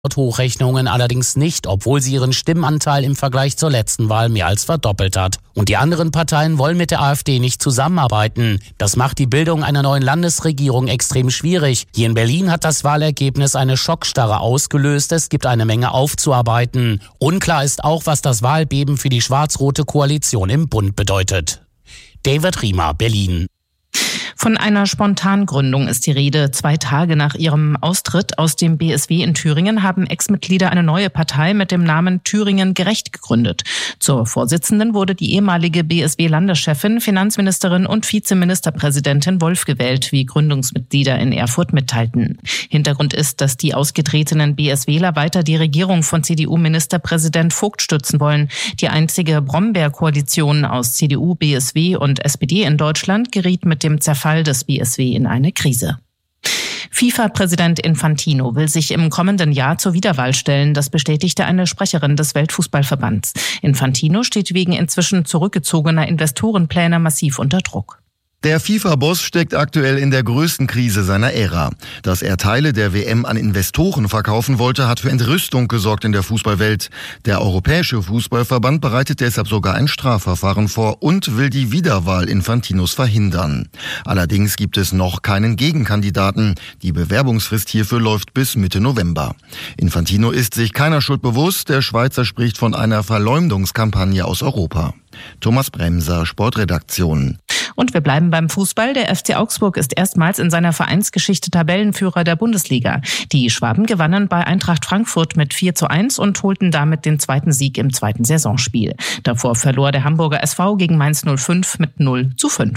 Hochrechnungen allerdings nicht, obwohl sie ihren Stimmenanteil im Vergleich zur letzten Wahl mehr als verdoppelt hat. Und die anderen Parteien wollen mit der AfD nicht zusammenarbeiten. Das macht die Bildung einer neuen Landesregierung extrem schwierig. Hier in Berlin hat das Wahlergebnis eine Schockstarre ausgelöst. Es gibt eine Menge aufzuarbeiten. Unklar ist auch, was das Wahlbeben für die schwarz-rote Koalition im Bund bedeutet. David Riemer, Berlin. Von einer Spontangründung ist die Rede. 2 Tage nach ihrem Austritt aus dem BSW in Thüringen haben Ex-Mitglieder eine neue Partei mit dem Namen Thüringen Gerecht gegründet. Zur Vorsitzenden wurde die ehemalige BSW-Landeschefin, Finanzministerin und Vizeministerpräsidentin Wolf gewählt, wie Gründungsmitglieder in Erfurt mitteilten. Hintergrund ist, dass die ausgetretenen BSWler weiter die Regierung von CDU-Ministerpräsident Vogt stützen wollen. Die einzige Brombeer-Koalition aus CDU, BSW und SPD in Deutschland geriet mit dem Zerfall des BSW in eine Krise. FIFA-Präsident Infantino will sich im kommenden Jahr zur Wiederwahl stellen. Das bestätigte eine Sprecherin des Weltfußballverbands. Infantino steht wegen inzwischen zurückgezogener Investorenpläne massiv unter Druck. Der FIFA-Boss steckt aktuell in der größten Krise seiner Ära. Dass er Teile der WM an Investoren verkaufen wollte, hat für Entrüstung gesorgt in der Fußballwelt. Der Europäische Fußballverband bereitet deshalb sogar ein Strafverfahren vor und will die Wiederwahl Infantinos verhindern. Allerdings gibt es noch keinen Gegenkandidaten. Die Bewerbungsfrist hierfür läuft bis Mitte November. Infantino ist sich keiner Schuld bewusst. Der Schweizer spricht von einer Verleumdungskampagne aus Europa. Thomas Bremser, Sportredaktion. Und wir bleiben beim Fußball. Der FC Augsburg ist erstmals in seiner Vereinsgeschichte Tabellenführer der Bundesliga. Die Schwaben gewannen bei Eintracht Frankfurt mit 4:1 und holten damit den 2. Sieg im 2. Saisonspiel. Davor verlor der Hamburger SV gegen Mainz 05 mit 0:5.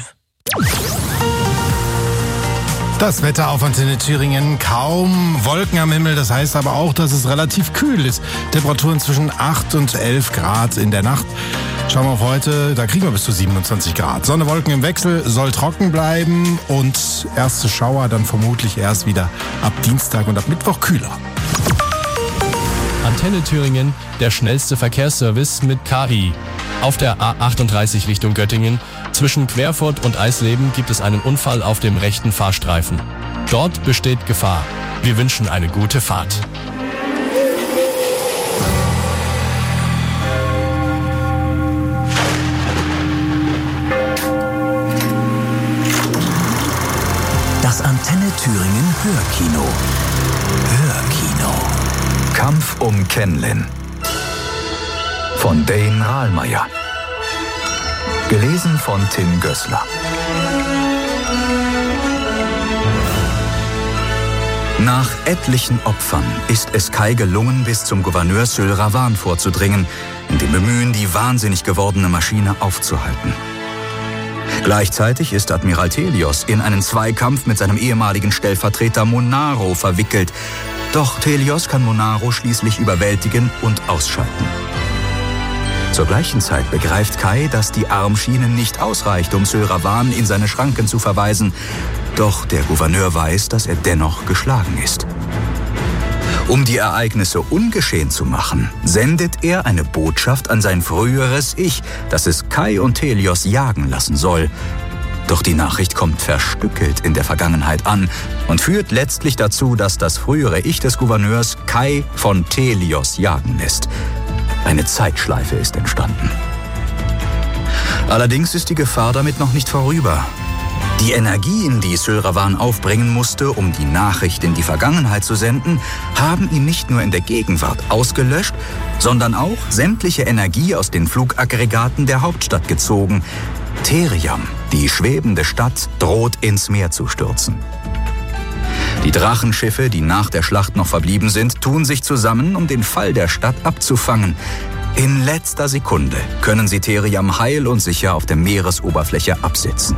Das Wetter auf Antenne Thüringen, kaum Wolken am Himmel, das heißt aber auch, dass es relativ kühl ist. Temperaturen zwischen 8 und 11 Grad in der Nacht. Schauen wir auf heute, da kriegen wir bis zu 27 Grad. Sonne, Wolken im Wechsel, soll trocken bleiben und erste Schauer dann vermutlich erst wieder ab Dienstag und ab Mittwoch kühler. Antenne Thüringen, der schnellste Verkehrsservice mit KI. Auf der A38 Richtung Göttingen zwischen Querfurt und Eisleben gibt es einen Unfall auf dem rechten Fahrstreifen. Dort besteht Gefahr. Wir wünschen eine gute Fahrt. Das Antenne Thüringen Hörkino. Hörkino. Kampf um Kenlin. Von Dane Rahlmeier. Gelesen von Tim Gößler. Nach etlichen Opfern ist es Kai gelungen, bis zum Gouverneur Syl Ravan vorzudringen, in dem Bemühen, die wahnsinnig gewordene Maschine aufzuhalten. Gleichzeitig ist Admiral Thelios in einen Zweikampf mit seinem ehemaligen Stellvertreter Monaro verwickelt. Doch Thelios kann Monaro schließlich überwältigen und ausschalten. Zur gleichen Zeit begreift Kai, dass die Armschiene nicht ausreicht, um Syl Ravan in seine Schranken zu verweisen. Doch der Gouverneur weiß, dass er dennoch geschlagen ist. Um die Ereignisse ungeschehen zu machen, sendet er eine Botschaft an sein früheres Ich, dass es Kai und Thelios jagen lassen soll. Doch die Nachricht kommt verstückelt in der Vergangenheit an und führt letztlich dazu, dass das frühere Ich des Gouverneurs Kai von Thelios jagen lässt. Eine Zeitschleife ist entstanden. Allerdings ist die Gefahr damit noch nicht vorüber. Die Energien, die Syl Ravan aufbringen musste, um die Nachricht in die Vergangenheit zu senden, haben ihn nicht nur in der Gegenwart ausgelöscht, sondern auch sämtliche Energie aus den Flugaggregaten der Hauptstadt gezogen. Theriam, die schwebende Stadt, droht ins Meer zu stürzen. Die Drachenschiffe, die nach der Schlacht noch verblieben sind, tun sich zusammen, um den Fall der Stadt abzufangen. In letzter Sekunde können sie Theriam heil und sicher auf der Meeresoberfläche absetzen.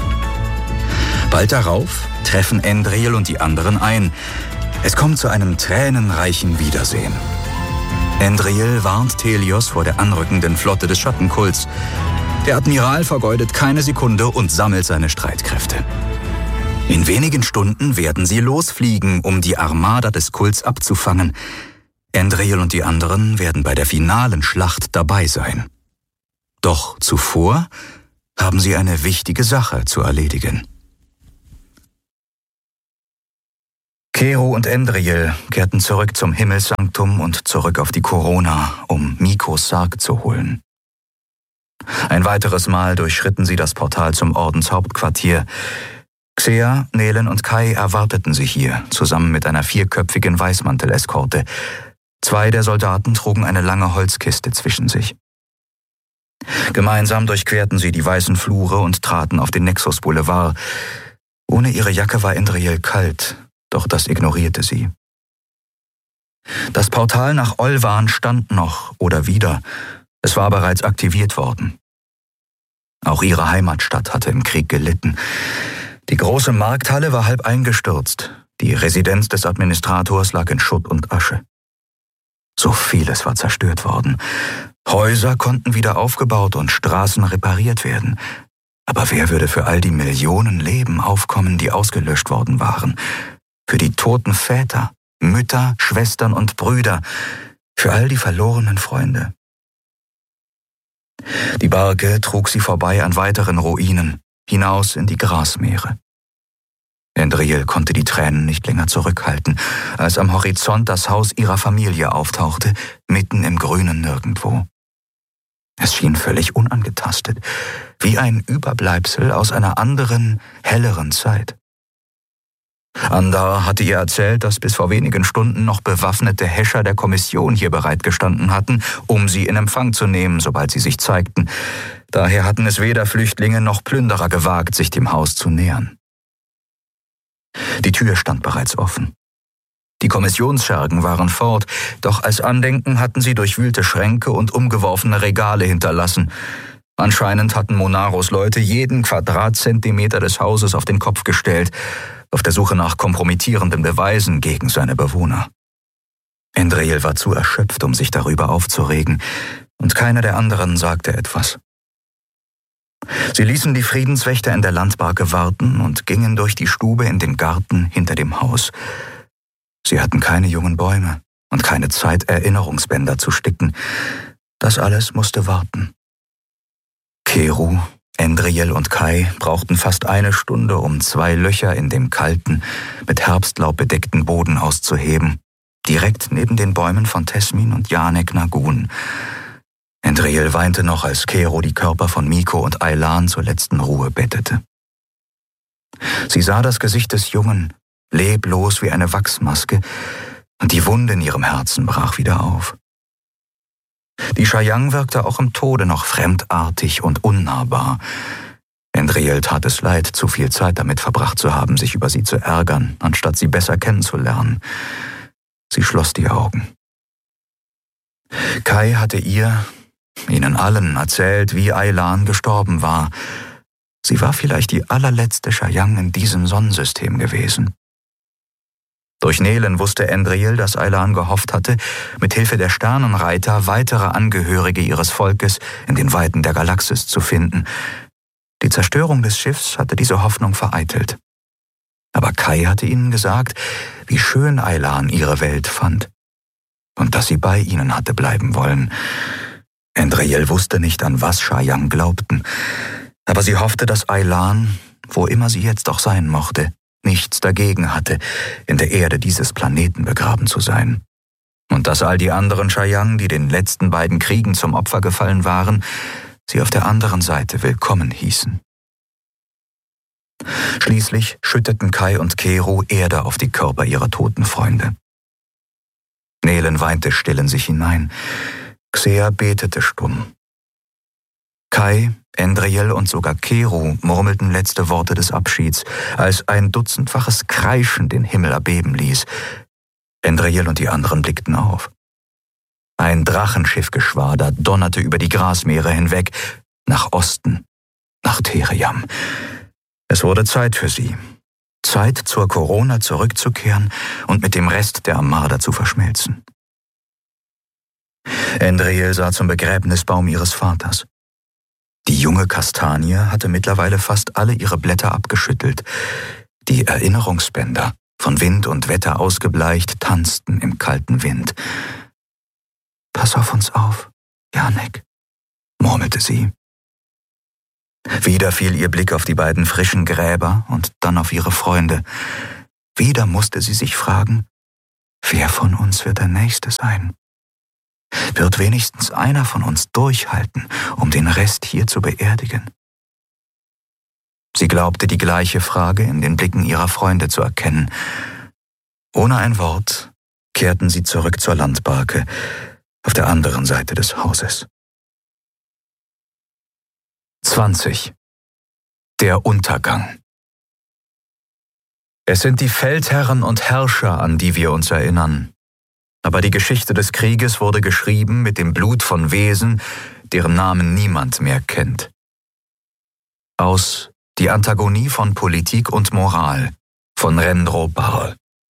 Bald darauf treffen Endril und die anderen ein. Es kommt zu einem tränenreichen Wiedersehen. Endril warnt Thelios vor der anrückenden Flotte des Schattenkults. Der Admiral vergeudet keine Sekunde und sammelt seine Streitkräfte. In wenigen Stunden werden sie losfliegen, um die Armada des Kults abzufangen. Endril und die anderen werden bei der finalen Schlacht dabei sein. Doch zuvor haben sie eine wichtige Sache zu erledigen. Kero und Endriel kehrten zurück zum Himmelssanktum und zurück auf die Corona, um Mikos Sarg zu holen. Ein weiteres Mal durchschritten sie das Portal zum Ordenshauptquartier. Xea, Nelen und Kai erwarteten sie hier, zusammen mit einer 4-köpfigen Weißmantel-Eskorte. 2 der Soldaten trugen eine lange Holzkiste zwischen sich. Gemeinsam durchquerten sie die weißen Flure und traten auf den Nexus Boulevard. Ohne ihre Jacke war Endriel kalt, doch das ignorierte sie. Das Portal nach Olvan stand noch oder wieder. Es war bereits aktiviert worden. Auch ihre Heimatstadt hatte im Krieg gelitten. Die große Markthalle war halb eingestürzt. Die Residenz des Administrators lag in Schutt und Asche. So vieles war zerstört worden. Häuser konnten wieder aufgebaut und Straßen repariert werden. Aber wer würde für all die Millionen Leben aufkommen, die ausgelöscht worden waren? Für die toten Väter, Mütter, Schwestern und Brüder, für all die verlorenen Freunde. Die Barke trug sie vorbei an weiteren Ruinen, hinaus in die Grasmeere. Endriel konnte die Tränen nicht länger zurückhalten, als am Horizont das Haus ihrer Familie auftauchte, mitten im grünen Nirgendwo. Es schien völlig unangetastet, wie ein Überbleibsel aus einer anderen, helleren Zeit. Andar hatte ihr erzählt, dass bis vor wenigen Stunden noch bewaffnete Häscher der Kommission hier bereitgestanden hatten, um sie in Empfang zu nehmen, sobald sie sich zeigten. Daher hatten es weder Flüchtlinge noch Plünderer gewagt, sich dem Haus zu nähern. Die Tür stand bereits offen. Die Kommissionsschergen waren fort, doch als Andenken hatten sie durchwühlte Schränke und umgeworfene Regale hinterlassen. Anscheinend hatten Monaros Leute jeden Quadratzentimeter des Hauses auf den Kopf gestellt, auf der Suche nach kompromittierenden Beweisen gegen seine Bewohner. Endriel war zu erschöpft, um sich darüber aufzuregen, und keiner der anderen sagte etwas. Sie ließen die Friedenswächter in der Landbarke warten und gingen durch die Stube in den Garten hinter dem Haus. Sie hatten keine jungen Bäume und keine Zeit, Erinnerungsbänder zu sticken. Das alles musste warten. Kero, Endriel und Kai brauchten fast 1 Stunde, um 2 Löcher in dem kalten, mit Herbstlaub bedeckten Boden auszuheben, direkt neben den Bäumen von Tesmin und Janek Nagun. Endriel weinte noch, als Kero die Körper von Miko und Aylan zur letzten Ruhe bettete. Sie sah das Gesicht des Jungen, leblos wie eine Wachsmaske, und die Wunde in ihrem Herzen brach wieder auf. Die Chayang wirkte auch im Tode noch fremdartig und unnahbar. Endriel tat es leid, zu viel Zeit damit verbracht zu haben, sich über sie zu ärgern, anstatt sie besser kennenzulernen. Sie schloss die Augen. Kai hatte ihnen allen erzählt, wie Aylan gestorben war. Sie war vielleicht die allerletzte Chayang in diesem Sonnensystem gewesen. Durch Nelen wusste Endriel, dass Aylan gehofft hatte, mit Hilfe der Sternenreiter weitere Angehörige ihres Volkes in den Weiten der Galaxis zu finden. Die Zerstörung des Schiffs hatte diese Hoffnung vereitelt. Aber Kai hatte ihnen gesagt, wie schön Aylan ihre Welt fand und dass sie bei ihnen hatte bleiben wollen. Endriel wusste nicht, an was Chayang glaubten, aber sie hoffte, dass Aylan, wo immer sie jetzt auch sein mochte, nichts dagegen hatte, in der Erde dieses Planeten begraben zu sein. Und dass all die anderen Chayang, die den letzten beiden Kriegen zum Opfer gefallen waren, sie auf der anderen Seite willkommen hießen. Schließlich schütteten Kai und Kero Erde auf die Körper ihrer toten Freunde. Nelen weinte still in sich hinein. Xea betete stumm. Kai, Endriel und sogar Kero murmelten letzte Worte des Abschieds, als ein dutzendfaches Kreischen den Himmel erbeben ließ. Endriel und die anderen blickten auf. Ein Drachenschiffgeschwader donnerte über die Grasmeere hinweg, nach Osten, nach Theriam. Es wurde Zeit für sie. Zeit, zur Corona zurückzukehren und mit dem Rest der Armada zu verschmelzen. Endriel sah zum Begräbnisbaum ihres Vaters. Die junge Kastanie hatte mittlerweile fast alle ihre Blätter abgeschüttelt. Die Erinnerungsbänder, von Wind und Wetter ausgebleicht, tanzten im kalten Wind. »Pass auf uns auf, Janek«, murmelte sie. Wieder fiel ihr Blick auf die beiden frischen Gräber und dann auf ihre Freunde. Wieder musste sie sich fragen, wer von uns wird der Nächste sein? Wird wenigstens einer von uns durchhalten, um den Rest hier zu beerdigen? Sie glaubte, die gleiche Frage in den Blicken ihrer Freunde zu erkennen. Ohne ein Wort kehrten sie zurück zur Landbarke auf der anderen Seite des Hauses. 20. Der Untergang. Es sind die Feldherren und Herrscher, an die wir uns erinnern. Aber die Geschichte des Krieges wurde geschrieben mit dem Blut von Wesen, deren Namen niemand mehr kennt. Aus Die Antagonie von Politik und Moral von Rendro Barl.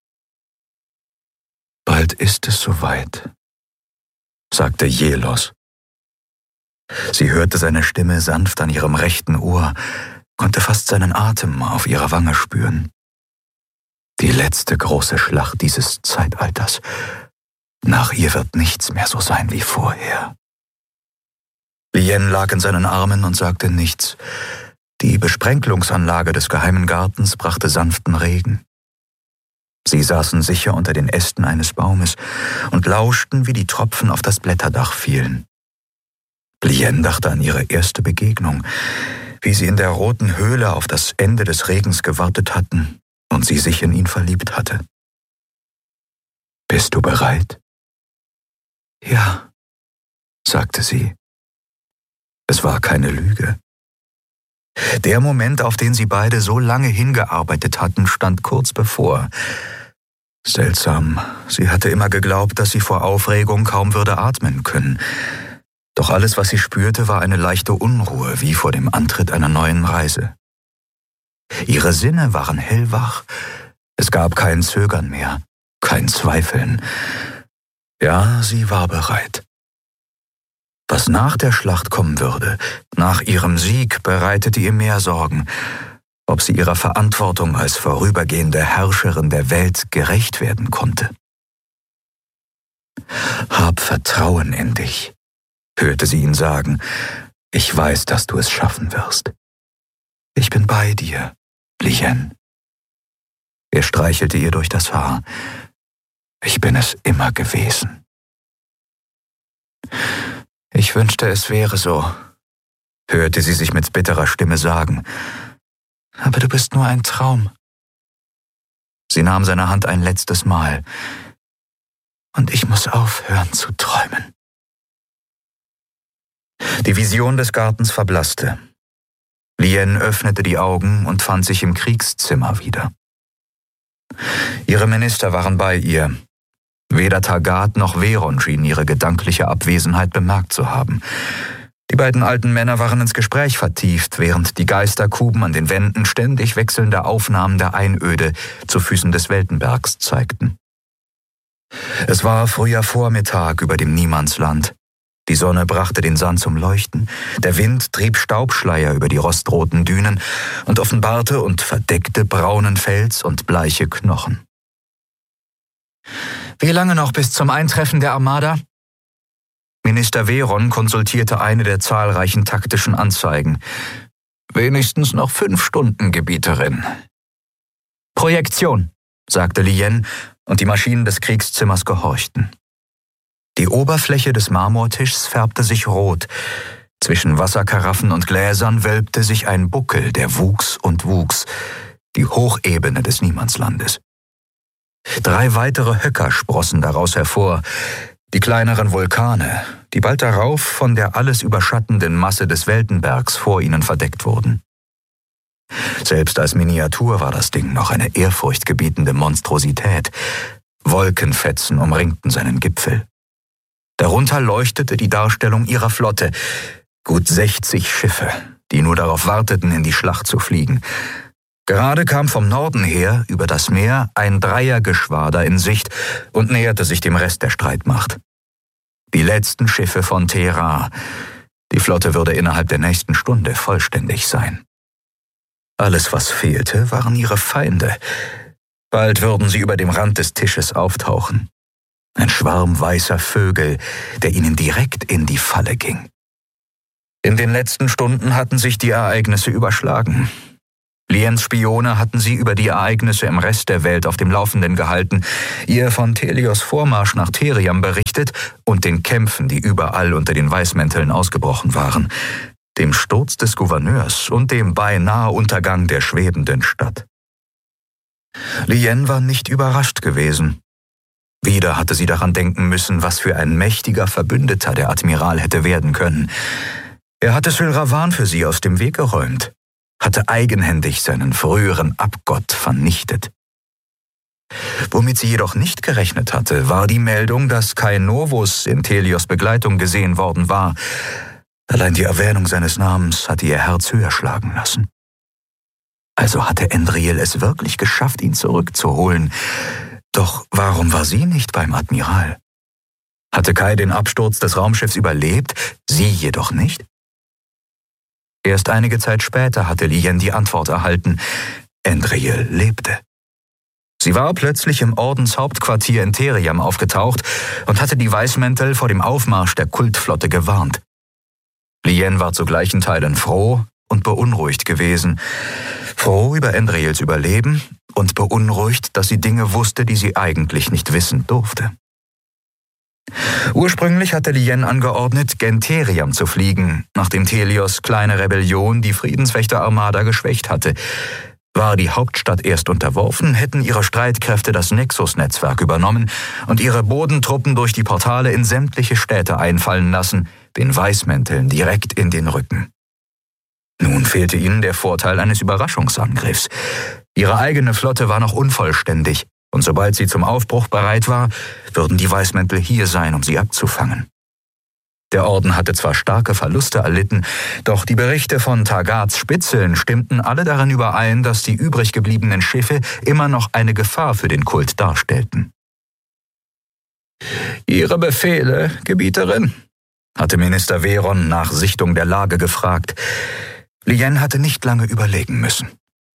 Bald ist es soweit, sagte Jelos. Sie hörte seine Stimme sanft an ihrem rechten Ohr, konnte fast seinen Atem auf ihrer Wange spüren. Die letzte große Schlacht dieses Zeitalters. Nach ihr wird nichts mehr so sein wie vorher. Lien lag in seinen Armen und sagte nichts. Die Besprenkelungsanlage des geheimen Gartens brachte sanften Regen. Sie saßen sicher unter den Ästen eines Baumes und lauschten, wie die Tropfen auf das Blätterdach fielen. Lien dachte an ihre erste Begegnung, wie sie in der roten Höhle auf das Ende des Regens gewartet hatten und sie sich in ihn verliebt hatte. »Bist du bereit?« »Ja«, sagte sie. Es war keine Lüge. Der Moment, auf den sie beide so lange hingearbeitet hatten, stand kurz bevor. Seltsam, sie hatte immer geglaubt, dass sie vor Aufregung kaum würde atmen können. Doch alles, was sie spürte, war eine leichte Unruhe, wie vor dem Antritt einer neuen Reise. Ihre Sinne waren hellwach. Es gab kein Zögern mehr, kein Zweifeln. Ja, sie war bereit. Was nach der Schlacht kommen würde, nach ihrem Sieg, bereitete ihr mehr Sorgen. Ob sie ihrer Verantwortung als vorübergehende Herrscherin der Welt gerecht werden konnte. »Hab Vertrauen in dich«, hörte sie ihn sagen. »Ich weiß, dass du es schaffen wirst. Ich bin bei dir, Lien.« Er streichelte ihr durch das Haar. »Ich bin es immer gewesen.« »Ich wünschte, es wäre so«, hörte sie sich mit bitterer Stimme sagen. »Aber du bist nur ein Traum.« Sie nahm seine Hand ein letztes Mal. »Und ich muss aufhören zu träumen.« Die Vision des Gartens verblasste. Lien öffnete die Augen und fand sich im Kriegszimmer wieder. Ihre Minister waren bei ihr. Weder Tagat noch Veron schienen ihre gedankliche Abwesenheit bemerkt zu haben. Die beiden alten Männer waren ins Gespräch vertieft, während die Geisterkuben an den Wänden ständig wechselnde Aufnahmen der Einöde zu Füßen des Weltenbergs zeigten. Es war früher Vormittag über dem Niemandsland. Die Sonne brachte den Sand zum Leuchten, der Wind trieb Staubschleier über die rostroten Dünen und offenbarte und verdeckte braunen Fels und bleiche Knochen. »Wie lange noch bis zum Eintreffen der Armada?« Minister Veron konsultierte eine der zahlreichen taktischen Anzeigen. »Wenigstens noch 5 Stunden, Gebieterin.« »Projektion«, sagte Lien, und die Maschinen des Kriegszimmers gehorchten. Die Oberfläche des Marmortischs färbte sich rot. Zwischen Wasserkaraffen und Gläsern wölbte sich ein Buckel, der wuchs und wuchs, die Hochebene des Niemandslandes. 3 weitere Höcker sprossen daraus hervor, die kleineren Vulkane, die bald darauf von der alles überschattenden Masse des Weltenbergs vor ihnen verdeckt wurden. Selbst als Miniatur war das Ding noch eine ehrfurchtgebietende Monstrosität. Wolkenfetzen umringten seinen Gipfel. Darunter leuchtete die Darstellung ihrer Flotte, gut 60 Schiffe, die nur darauf warteten, in die Schlacht zu fliegen. Gerade kam vom Norden her, über das Meer, ein Dreiergeschwader in Sicht und näherte sich dem Rest der Streitmacht. Die letzten Schiffe von Terra. Die Flotte würde innerhalb der nächsten Stunde vollständig sein. Alles, was fehlte, waren ihre Feinde. Bald würden sie über dem Rand des Tisches auftauchen. Ein Schwarm weißer Vögel, der ihnen direkt in die Falle ging. In den letzten Stunden hatten sich die Ereignisse überschlagen. Liens Spione hatten sie über die Ereignisse im Rest der Welt auf dem Laufenden gehalten, ihr von Thelios Vormarsch nach Theriam berichtet und den Kämpfen, die überall unter den Weißmänteln ausgebrochen waren, dem Sturz des Gouverneurs und dem beinahe Untergang der schwebenden Stadt. Lien war nicht überrascht gewesen. Wieder hatte sie daran denken müssen, was für ein mächtiger Verbündeter der Admiral hätte werden können. Er hatte Sylravan für sie aus dem Weg geräumt, hatte eigenhändig seinen früheren Abgott vernichtet. Womit sie jedoch nicht gerechnet hatte, war die Meldung, dass Kai Novus in Thelios Begleitung gesehen worden war. Allein die Erwähnung seines Namens hatte ihr Herz höher schlagen lassen. Also hatte Endriel es wirklich geschafft, ihn zurückzuholen. Doch warum war sie nicht beim Admiral? Hatte Kai den Absturz des Raumschiffs überlebt, sie jedoch nicht? Erst einige Zeit später hatte Lien die Antwort erhalten: Endriel lebte. Sie war plötzlich im Ordenshauptquartier in Theriam aufgetaucht und hatte die Weißmäntel vor dem Aufmarsch der Kultflotte gewarnt. Lien war zu gleichen Teilen froh und beunruhigt gewesen. Froh über Endriels Überleben und beunruhigt, dass sie Dinge wusste, die sie eigentlich nicht wissen durfte. Ursprünglich hatte Lien angeordnet, gen Theriam zu fliegen, nachdem Thelios kleine Rebellion die Friedenswächterarmada geschwächt hatte. War die Hauptstadt erst unterworfen, hätten ihre Streitkräfte das Nexus-Netzwerk übernommen und ihre Bodentruppen durch die Portale in sämtliche Städte einfallen lassen, den Weißmänteln direkt in den Rücken. Nun fehlte ihnen der Vorteil eines Überraschungsangriffs. Ihre eigene Flotte war noch unvollständig, und sobald sie zum Aufbruch bereit war, würden die Weißmäntel hier sein, um sie abzufangen. Der Orden hatte zwar starke Verluste erlitten, doch die Berichte von Tagats Spitzeln stimmten alle darin überein, dass die übrig gebliebenen Schiffe immer noch eine Gefahr für den Kult darstellten. »Ihre Befehle, Gebieterin?« hatte Minister Veron nach Sichtung der Lage gefragt. Lien hatte nicht lange überlegen müssen.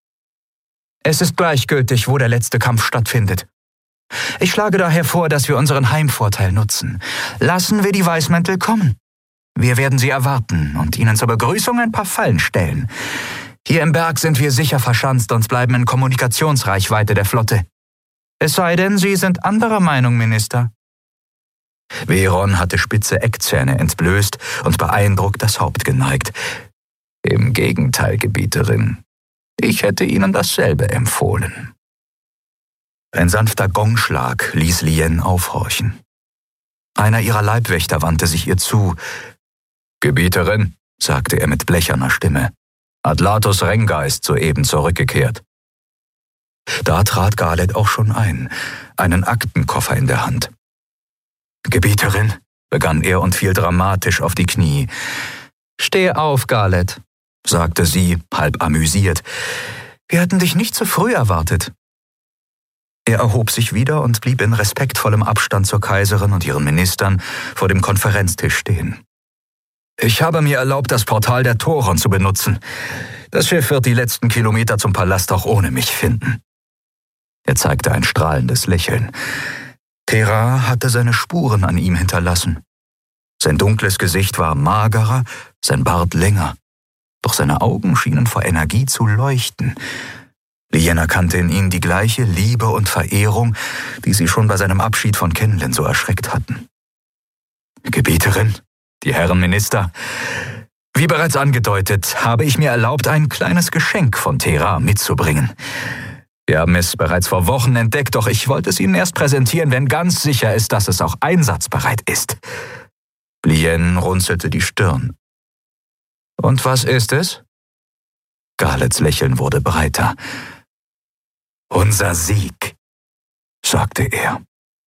»Es ist gleichgültig, wo der letzte Kampf stattfindet. Ich schlage daher vor, dass wir unseren Heimvorteil nutzen. Lassen wir die Weißmäntel kommen. Wir werden sie erwarten und ihnen zur Begrüßung ein paar Fallen stellen. Hier im Berg sind wir sicher verschanzt und bleiben in Kommunikationsreichweite der Flotte. Es sei denn, Sie sind anderer Meinung, Minister.« Veron hatte spitze Eckzähne entblößt und beeindruckt das Haupt geneigt. »Im Gegenteil, Gebieterin. Ich hätte Ihnen dasselbe empfohlen.« Ein sanfter Gongschlag ließ Lien aufhorchen. Einer ihrer Leibwächter wandte sich ihr zu. »Gebieterin«, sagte er mit blecherner Stimme, »Adlatus Renga ist soeben zurückgekehrt.« Da trat Galet auch schon ein, einen Aktenkoffer in der Hand. »Gebieterin«, begann er und fiel dramatisch auf die Knie. »Steh auf, Galet«, sagte sie, halb amüsiert. »Wir hatten dich nicht so früh erwartet.« Er erhob sich wieder und blieb in respektvollem Abstand zur Kaiserin und ihren Ministern vor dem Konferenztisch stehen. »Ich habe mir erlaubt, das Portal der Thoron zu benutzen. Das Schiff wird die letzten Kilometer zum Palast auch ohne mich finden.« Er zeigte ein strahlendes Lächeln. Thera hatte seine Spuren an ihm hinterlassen. Sein dunkles Gesicht war magerer, sein Bart länger. Doch seine Augen schienen vor Energie zu leuchten. Lien erkannte in ihm die gleiche Liebe und Verehrung, die sie schon bei seinem Abschied von Kenlin so erschreckt hatten. »Gebieterin, die Herren Minister, wie bereits angedeutet, habe ich mir erlaubt, ein kleines Geschenk von Thera mitzubringen. Wir haben es bereits vor Wochen entdeckt, doch ich wollte es Ihnen erst präsentieren, wenn ganz sicher ist, dass es auch einsatzbereit ist.« Lien runzelte die Stirn. »Und was ist es?« Galets Lächeln wurde breiter. »Unser Sieg«, sagte er.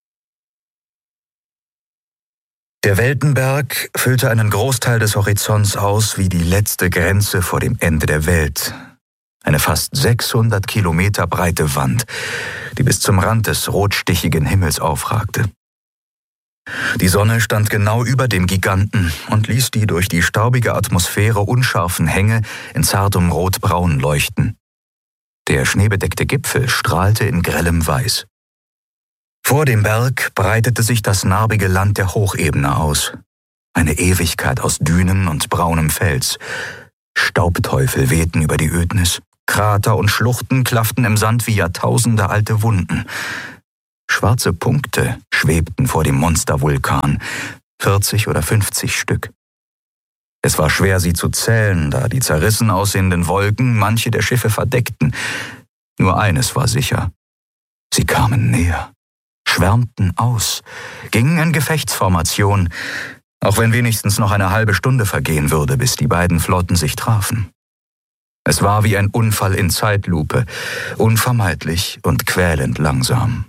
Der Weltenberg füllte einen Großteil des Horizonts aus wie die letzte Grenze vor dem Ende der Welt. Eine fast 600 Kilometer breite Wand, die bis zum Rand des rotstichigen Himmels aufragte. Die Sonne stand genau über dem Giganten und ließ die durch die staubige Atmosphäre unscharfen Hänge in zartem Rotbraun leuchten. Der schneebedeckte Gipfel strahlte in grellem Weiß. Vor dem Berg breitete sich das narbige Land der Hochebene aus. Eine Ewigkeit aus Dünen und braunem Fels. Staubteufel wehten über die Ödnis, Krater und Schluchten klafften im Sand wie Jahrtausende alte Wunden. Schwarze Punkte schwebten vor dem Monstervulkan, 40 oder 50 Stück. Es war schwer, sie zu zählen, da die zerrissen aussehenden Wolken manche der Schiffe verdeckten. Nur eines war sicher: sie kamen näher, schwärmten aus, gingen in Gefechtsformation, auch wenn wenigstens noch eine halbe Stunde vergehen würde, bis die beiden Flotten sich trafen. Es war wie ein Unfall in Zeitlupe, unvermeidlich und quälend langsam.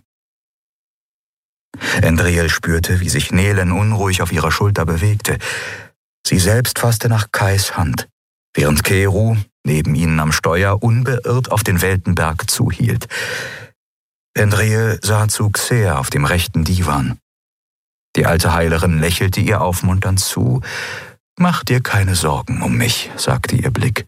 Endriel spürte, wie sich Nelen unruhig auf ihrer Schulter bewegte. Sie selbst fasste nach Kais Hand, während Keru neben ihnen am Steuer unbeirrt auf den Weltenberg zuhielt. Endriel sah zu Xer auf dem rechten Divan. Die alte Heilerin lächelte ihr aufmunternd zu. »Mach dir keine Sorgen um mich«, sagte ihr Blick.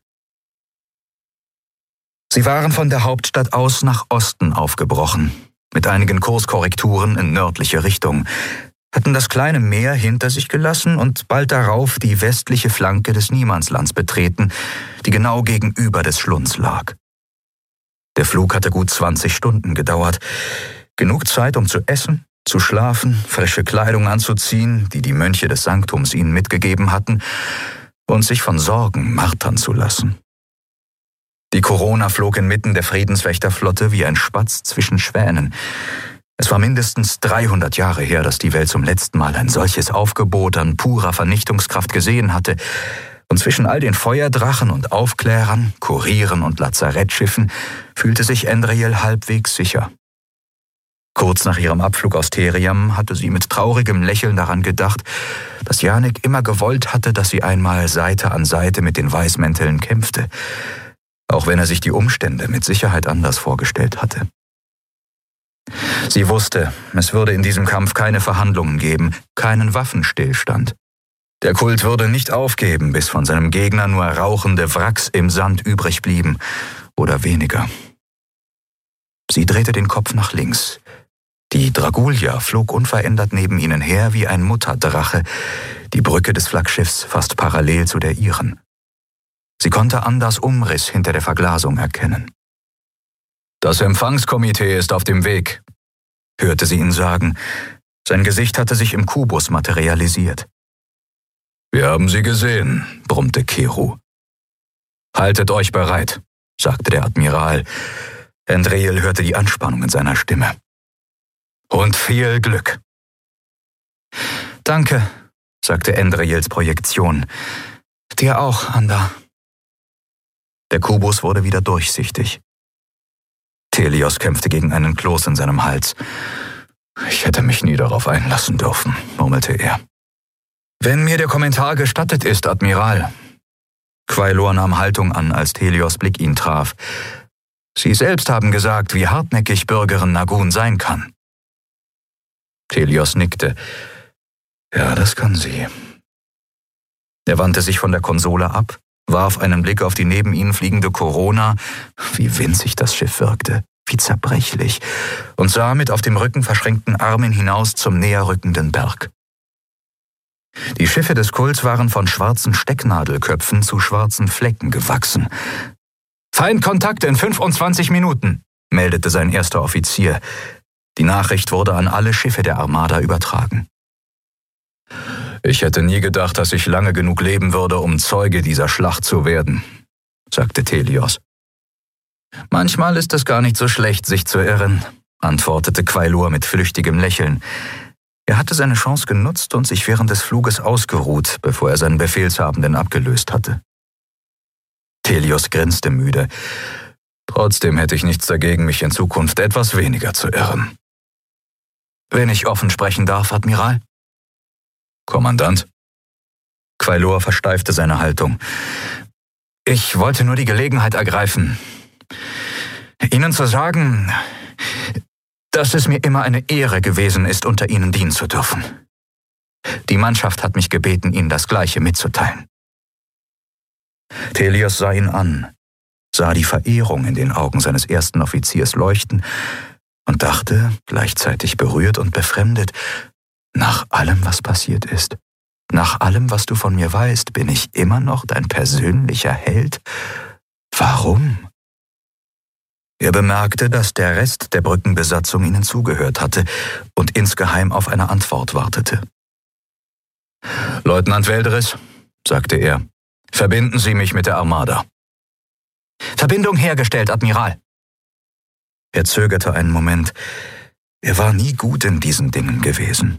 Sie waren von der Hauptstadt aus nach Osten aufgebrochen, mit einigen Kurskorrekturen in nördliche Richtung, hatten das kleine Meer hinter sich gelassen und bald darauf die westliche Flanke des Niemandslands betreten, die genau gegenüber des Schlunds lag. Der Flug hatte gut 20 Stunden gedauert, genug Zeit, um zu essen, zu schlafen, frische Kleidung anzuziehen, die die Mönche des Sanktums ihnen mitgegeben hatten, und sich von Sorgen martern zu lassen. Die Corona flog inmitten der Friedenswächterflotte wie ein Spatz zwischen Schwänen. Es war mindestens 300 Jahre her, dass die Welt zum letzten Mal ein solches Aufgebot an purer Vernichtungskraft gesehen hatte, und zwischen all den Feuerdrachen und Aufklärern, Kurieren und Lazarettschiffen fühlte sich Endriel halbwegs sicher. Kurz nach ihrem Abflug aus Theriam hatte sie mit traurigem Lächeln daran gedacht, dass Janek immer gewollt hatte, dass sie einmal Seite an Seite mit den Weißmänteln kämpfte, auch wenn er sich die Umstände mit Sicherheit anders vorgestellt hatte. Sie wusste, es würde in diesem Kampf keine Verhandlungen geben, keinen Waffenstillstand. Der Kult würde nicht aufgeben, bis von seinem Gegner nur rauchende Wracks im Sand übrig blieben, oder weniger. Sie drehte den Kopf nach links. Die Dragulia flog unverändert neben ihnen her wie ein Mutterdrache, die Brücke des Flaggschiffs fast parallel zu der ihren. Sie konnte Anders Umriss hinter der Verglasung erkennen. »Das Empfangskomitee ist auf dem Weg«, hörte sie ihn sagen. Sein Gesicht hatte sich im Kubus materialisiert. »Wir haben sie gesehen«, brummte Keru. »Haltet euch bereit«, sagte der Admiral. Endriel hörte die Anspannung in seiner Stimme. »Und viel Glück.« »Danke«, sagte Endriels Projektion. »Dir auch, Anda.« Der Kubus wurde wieder durchsichtig. Telios kämpfte gegen einen Kloß in seinem Hals. »Ich hätte mich nie darauf einlassen dürfen«, murmelte er. »Wenn mir der Kommentar gestattet ist, Admiral.« Quailor nahm Haltung an, als Telios Blick ihn traf. »Sie selbst haben gesagt, wie hartnäckig Bürgerin Nagun sein kann.« Telios nickte. »Ja, das kann sie.« Er wandte sich von der Konsole ab, warf einen Blick auf die neben ihnen fliegende Corona, wie winzig das Schiff wirkte, wie zerbrechlich, und sah mit auf dem Rücken verschränkten Armen hinaus zum näher rückenden Berg. Die Schiffe des Kults waren von schwarzen Stecknadelköpfen zu schwarzen Flecken gewachsen. »Feindkontakt in 25 Minuten«, meldete sein erster Offizier. Die Nachricht wurde an alle Schiffe der Armada übertragen. »Ich hätte nie gedacht, dass ich lange genug leben würde, um Zeuge dieser Schlacht zu werden«, sagte Telios. »Manchmal ist es gar nicht so schlecht, sich zu irren«, antwortete Quailor mit flüchtigem Lächeln. Er hatte seine Chance genutzt und sich während des Fluges ausgeruht, bevor er seinen Befehlshabenden abgelöst hatte. Telios grinste müde. »Trotzdem hätte ich nichts dagegen, mich in Zukunft etwas weniger zu irren.« »Wenn ich offen sprechen darf, Admiral?« »Kommandant?« Quailor versteifte seine Haltung. »Ich wollte nur die Gelegenheit ergreifen, Ihnen zu sagen, dass es mir immer eine Ehre gewesen ist, unter Ihnen dienen zu dürfen. Die Mannschaft hat mich gebeten, Ihnen das Gleiche mitzuteilen.« Telios sah ihn an, sah die Verehrung in den Augen seines ersten Offiziers leuchten und dachte, gleichzeitig berührt und befremdet, nach allem, was passiert ist, nach allem, was du von mir weißt, bin ich immer noch dein persönlicher Held? Warum? Er bemerkte, dass der Rest der Brückenbesatzung ihnen zugehört hatte und insgeheim auf eine Antwort wartete. »Leutnant Welderis«, sagte er, »verbinden Sie mich mit der Armada.« »Verbindung hergestellt, Admiral.« Er zögerte einen Moment. Er war nie gut in diesen Dingen gewesen.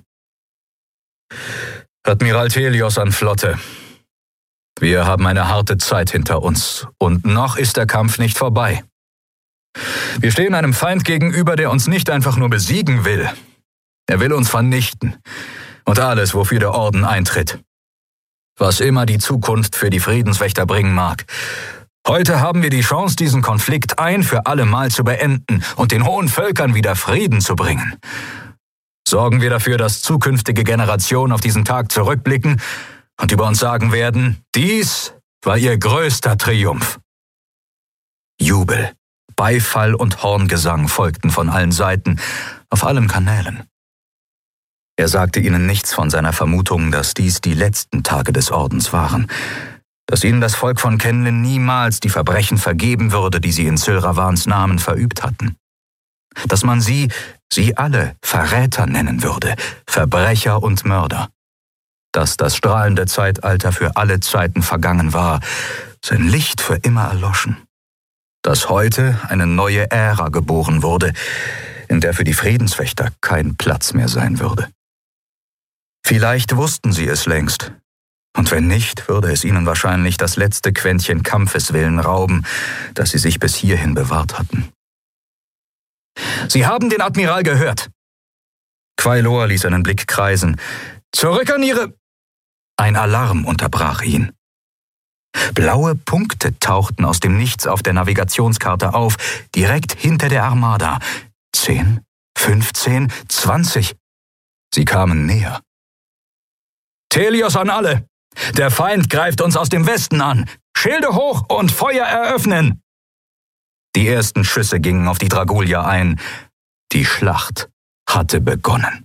»Admiral Thelios an Flotte. Wir haben eine harte Zeit hinter uns und noch ist der Kampf nicht vorbei. Wir stehen einem Feind gegenüber, der uns nicht einfach nur besiegen will. Er will uns vernichten und alles, wofür der Orden eintritt. Was immer die Zukunft für die Friedenswächter bringen mag. Heute haben wir die Chance, diesen Konflikt ein für alle Mal zu beenden und den hohen Völkern wieder Frieden zu bringen. Sorgen wir dafür, dass zukünftige Generationen auf diesen Tag zurückblicken und über uns sagen werden, dies war ihr größter Triumph.« Jubel, Beifall und Horngesang folgten von allen Seiten, auf allen Kanälen. Er sagte ihnen nichts von seiner Vermutung, dass dies die letzten Tage des Ordens waren, dass ihnen das Volk von Kenlin niemals die Verbrechen vergeben würde, die sie in Sylravans Namen verübt hatten. Dass man sie alle Verräter nennen würde, Verbrecher und Mörder. Dass das strahlende Zeitalter für alle Zeiten vergangen war, sein Licht für immer erloschen. Dass heute eine neue Ära geboren wurde, in der für die Friedenswächter kein Platz mehr sein würde. Vielleicht wussten sie es längst. Und wenn nicht, würde es ihnen wahrscheinlich das letzte Quäntchen Kampfeswillen rauben, das sie sich bis hierhin bewahrt hatten. »Sie haben den Admiral gehört!« Quailor ließ seinen Blick kreisen. »Zurück an Ihre...« Ein Alarm unterbrach ihn. Blaue Punkte tauchten aus dem Nichts auf der Navigationskarte auf, direkt hinter der Armada. 10, 15, 20. Sie kamen näher. »Thelios an alle! Der Feind greift uns aus dem Westen an! Schilde hoch und Feuer eröffnen!« Die ersten Schüsse gingen auf die Dragulier ein. Die Schlacht hatte begonnen.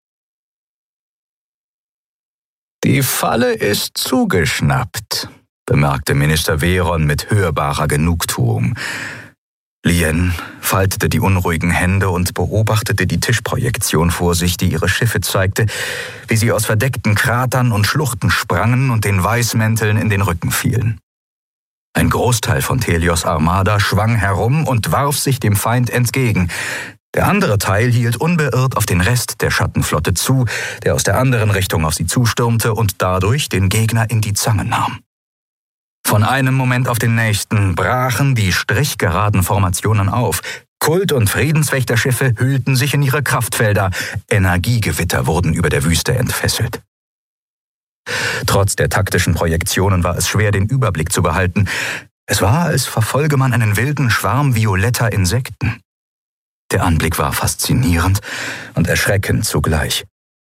»Die Falle ist zugeschnappt«, bemerkte Minister Veron mit hörbarer Genugtuung. Lien faltete die unruhigen Hände und beobachtete die Tischprojektion vor sich, die ihre Schiffe zeigte, wie sie aus verdeckten Kratern und Schluchten sprangen und den Weißmänteln in den Rücken fielen. Ein Großteil von Thelios Armada schwang herum und warf sich dem Feind entgegen. Der andere Teil hielt unbeirrt auf den Rest der Schattenflotte zu, der aus der anderen Richtung auf sie zustürmte und dadurch den Gegner in die Zange nahm. Von einem Moment auf den nächsten brachen die strichgeraden Formationen auf. Kult- und Friedenswächterschiffe hüllten sich in ihre Kraftfelder. Energiegewitter wurden über der Wüste entfesselt. Trotz der taktischen Projektionen war es schwer, den Überblick zu behalten. Es war, als verfolge man einen wilden Schwarm violetter Insekten. Der Anblick war faszinierend und erschreckend zugleich.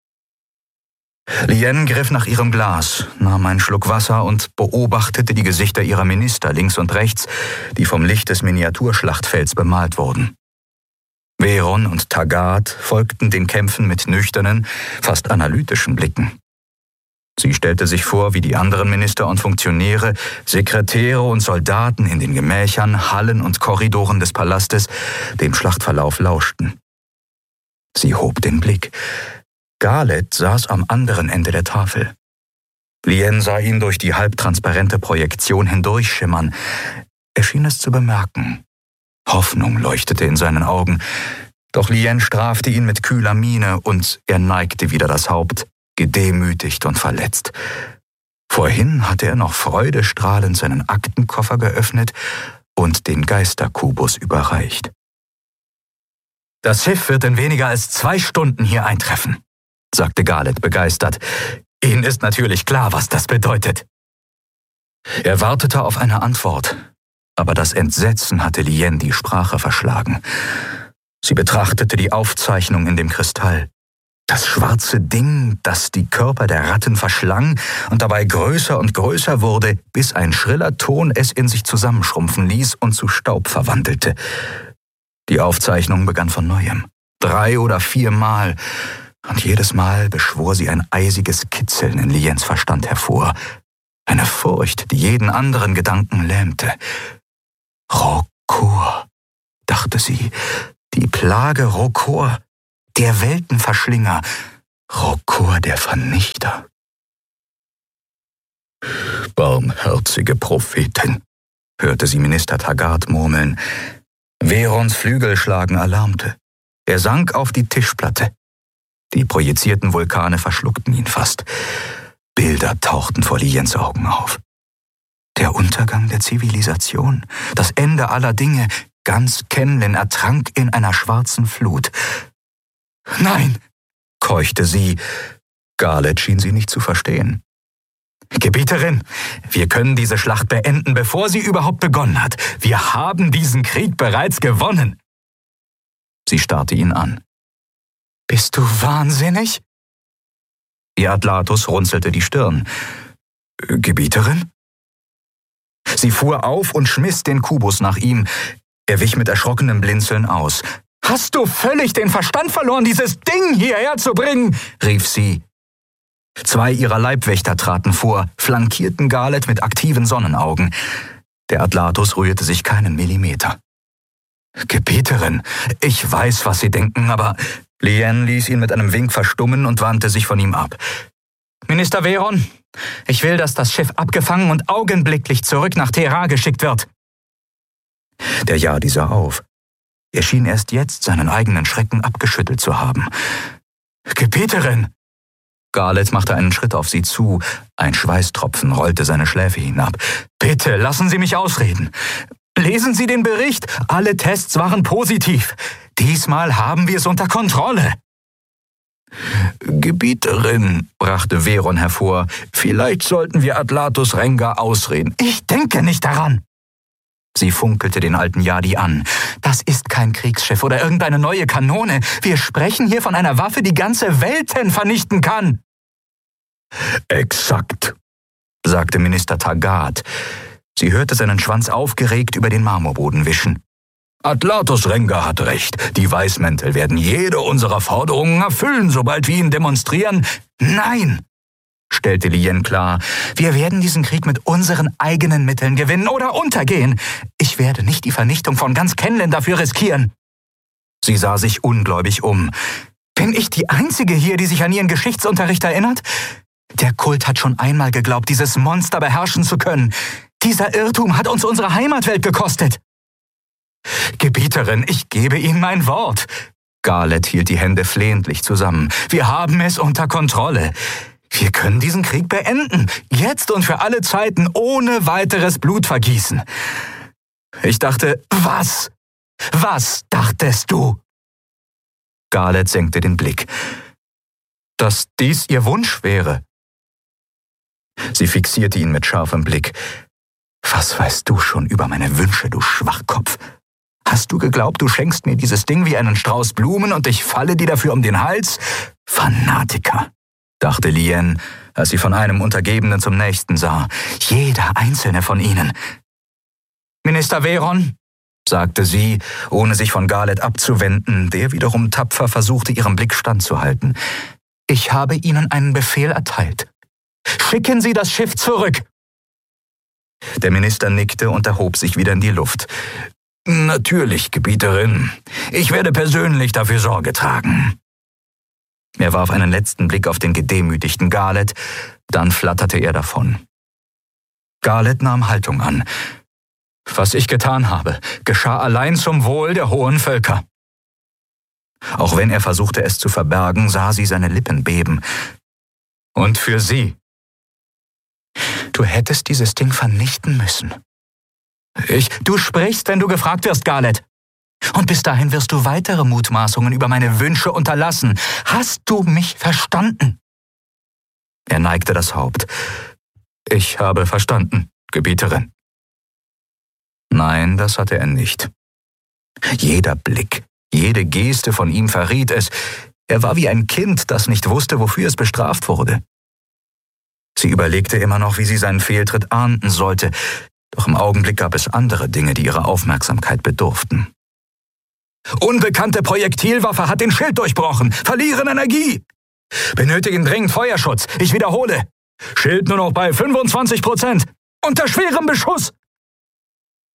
Lien griff nach ihrem Glas, nahm einen Schluck Wasser und beobachtete die Gesichter ihrer Minister links und rechts, die vom Licht des Miniaturschlachtfelds bemalt wurden. Veron und Taggart folgten den Kämpfen mit nüchternen, fast analytischen Blicken. Sie stellte sich vor, wie die anderen Minister und Funktionäre, Sekretäre und Soldaten in den Gemächern, Hallen und Korridoren des Palastes dem Schlachtverlauf lauschten. Sie hob den Blick. Garlet saß am anderen Ende der Tafel. Lien sah ihn durch die halbtransparente Projektion hindurchschimmern. Er schien es zu bemerken. Hoffnung leuchtete in seinen Augen. Doch Lien strafte ihn mit kühler Miene und er neigte wieder das Haupt, gedemütigt und verletzt. Vorhin hatte er noch freudestrahlend seinen Aktenkoffer geöffnet und den Geisterkubus überreicht. »Das Schiff wird in weniger als 2 Stunden hier eintreffen«, sagte Garlet begeistert. »Ihnen ist natürlich klar, was das bedeutet.« Er wartete auf eine Antwort, aber das Entsetzen hatte Lien die Sprache verschlagen. Sie betrachtete die Aufzeichnung in dem Kristall. Das schwarze Ding, das die Körper der Ratten verschlang und dabei größer und größer wurde, bis ein schriller Ton es in sich zusammenschrumpfen ließ und zu Staub verwandelte. Die Aufzeichnung begann von Neuem. 3 oder 4 Mal. Und jedes Mal beschwor sie ein eisiges Kitzeln in Liens Verstand hervor. Eine Furcht, die jeden anderen Gedanken lähmte. Rokur. dachte sie. Die Plage Rokor, der Weltenverschlinger, Rokor der Vernichter. Barmherzige Prophetin, hörte sie Minister Taggart murmeln. Verons Flügelschlagen erlahmte. Er sank auf die Tischplatte. Die projizierten Vulkane verschluckten ihn fast. Bilder tauchten vor Liens Augen auf. Der Untergang der Zivilisation, das Ende aller Dinge, ganz Kenlen ertrank in einer schwarzen Flut. »Nein«, keuchte sie. Garlet schien sie nicht zu verstehen. »Gebieterin, wir können diese Schlacht beenden, bevor sie überhaupt begonnen hat. Wir haben diesen Krieg bereits gewonnen.« Sie starrte ihn an. »Bist du wahnsinnig?« Ihr Atlatus runzelte die Stirn. »Gebieterin?« Sie fuhr auf und schmiss den Kubus nach ihm. Er wich mit erschrockenem Blinzeln aus. »Hast du völlig den Verstand verloren, dieses Ding hierher zu bringen?« rief sie. 2 ihrer Leibwächter traten vor, flankierten Garlet mit aktiven Sonnenaugen. Der Atlatus rührte sich keinen Millimeter. »Gebieterin, ich weiß, was Sie denken, aber...« Lien ließ ihn mit einem Wink verstummen und wandte sich von ihm ab. »Minister Veron, ich will, dass das Schiff abgefangen und augenblicklich zurück nach Thera geschickt wird.« Der Yadi sah auf. Er schien erst jetzt seinen eigenen Schrecken abgeschüttelt zu haben. »Gebieterin!« Garlet machte einen Schritt auf sie zu. Ein Schweißtropfen rollte seine Schläfe hinab. »Bitte, lassen Sie mich ausreden. Lesen Sie den Bericht. Alle Tests waren positiv. Diesmal haben wir es unter Kontrolle.« »Gebieterin«, brachte Veron hervor, »vielleicht sollten wir Atlatus Renga ausreden.« »Ich denke nicht daran.« Sie funkelte den alten Yadi an. »Das ist kein Kriegsschiff oder irgendeine neue Kanone. Wir sprechen hier von einer Waffe, die ganze Welten vernichten kann.« »Exakt«, sagte Minister Taggart. Sie hörte seinen Schwanz aufgeregt über den Marmorboden wischen. »Atlatus Renga hat recht. Die Weißmäntel werden jede unserer Forderungen erfüllen, sobald wir ihn demonstrieren.« »Nein«, stellte Lien klar, »wir werden diesen Krieg mit unseren eigenen Mitteln gewinnen oder untergehen. Ich werde nicht die Vernichtung von ganz Kenlen dafür riskieren.« Sie sah sich ungläubig um. »Bin ich die Einzige hier, die sich an ihren Geschichtsunterricht erinnert? Der Kult hat schon einmal geglaubt, dieses Monster beherrschen zu können. Dieser Irrtum hat uns unsere Heimatwelt gekostet.« »Gebieterin, ich gebe Ihnen mein Wort.« Garlet hielt die Hände flehentlich zusammen. »Wir haben es unter Kontrolle. Wir können diesen Krieg beenden, jetzt und für alle Zeiten, ohne weiteres Blutvergießen.« Ich dachte, was? Was dachtest du? Garlet senkte den Blick. Dass dies ihr Wunsch wäre. Sie fixierte ihn mit scharfem Blick. Was weißt du schon über meine Wünsche, du Schwachkopf? Hast du geglaubt, du schenkst mir dieses Ding wie einen Strauß Blumen und ich falle dir dafür um den Hals? Fanatiker, dachte Lien, als sie von einem Untergebenen zum nächsten sah. Jeder einzelne von ihnen. Minister Veron, sagte sie, ohne sich von Garlet abzuwenden, der wiederum tapfer versuchte, ihrem Blick standzuhalten. Ich habe Ihnen einen Befehl erteilt. Schicken Sie das Schiff zurück! Der Minister nickte und erhob sich wieder in die Luft. Natürlich, Gebieterin. Ich werde persönlich dafür Sorge tragen. Er warf einen letzten Blick auf den gedemütigten Garlet, dann flatterte er davon. Garlet nahm Haltung an. Was ich getan habe, geschah allein zum Wohl der hohen Völker. Auch wenn er versuchte, es zu verbergen, sah sie seine Lippen beben. Und für sie. Du hättest dieses Ding vernichten müssen. Du sprichst, wenn du gefragt wirst, Garlet. Und bis dahin wirst du weitere Mutmaßungen über meine Wünsche unterlassen. Hast du mich verstanden? Er neigte das Haupt. Ich habe verstanden, Gebieterin. Nein, das hatte er nicht. Jeder Blick, jede Geste von ihm verriet es. Er war wie ein Kind, das nicht wusste, wofür es bestraft wurde. Sie überlegte immer noch, wie sie seinen Fehltritt ahnden sollte, doch im Augenblick gab es andere Dinge, die ihrer Aufmerksamkeit bedurften. Unbekannte Projektilwaffe hat den Schild durchbrochen, verlieren Energie. Benötigen dringend Feuerschutz, ich wiederhole. Schild nur noch bei 25%, unter schwerem Beschuss.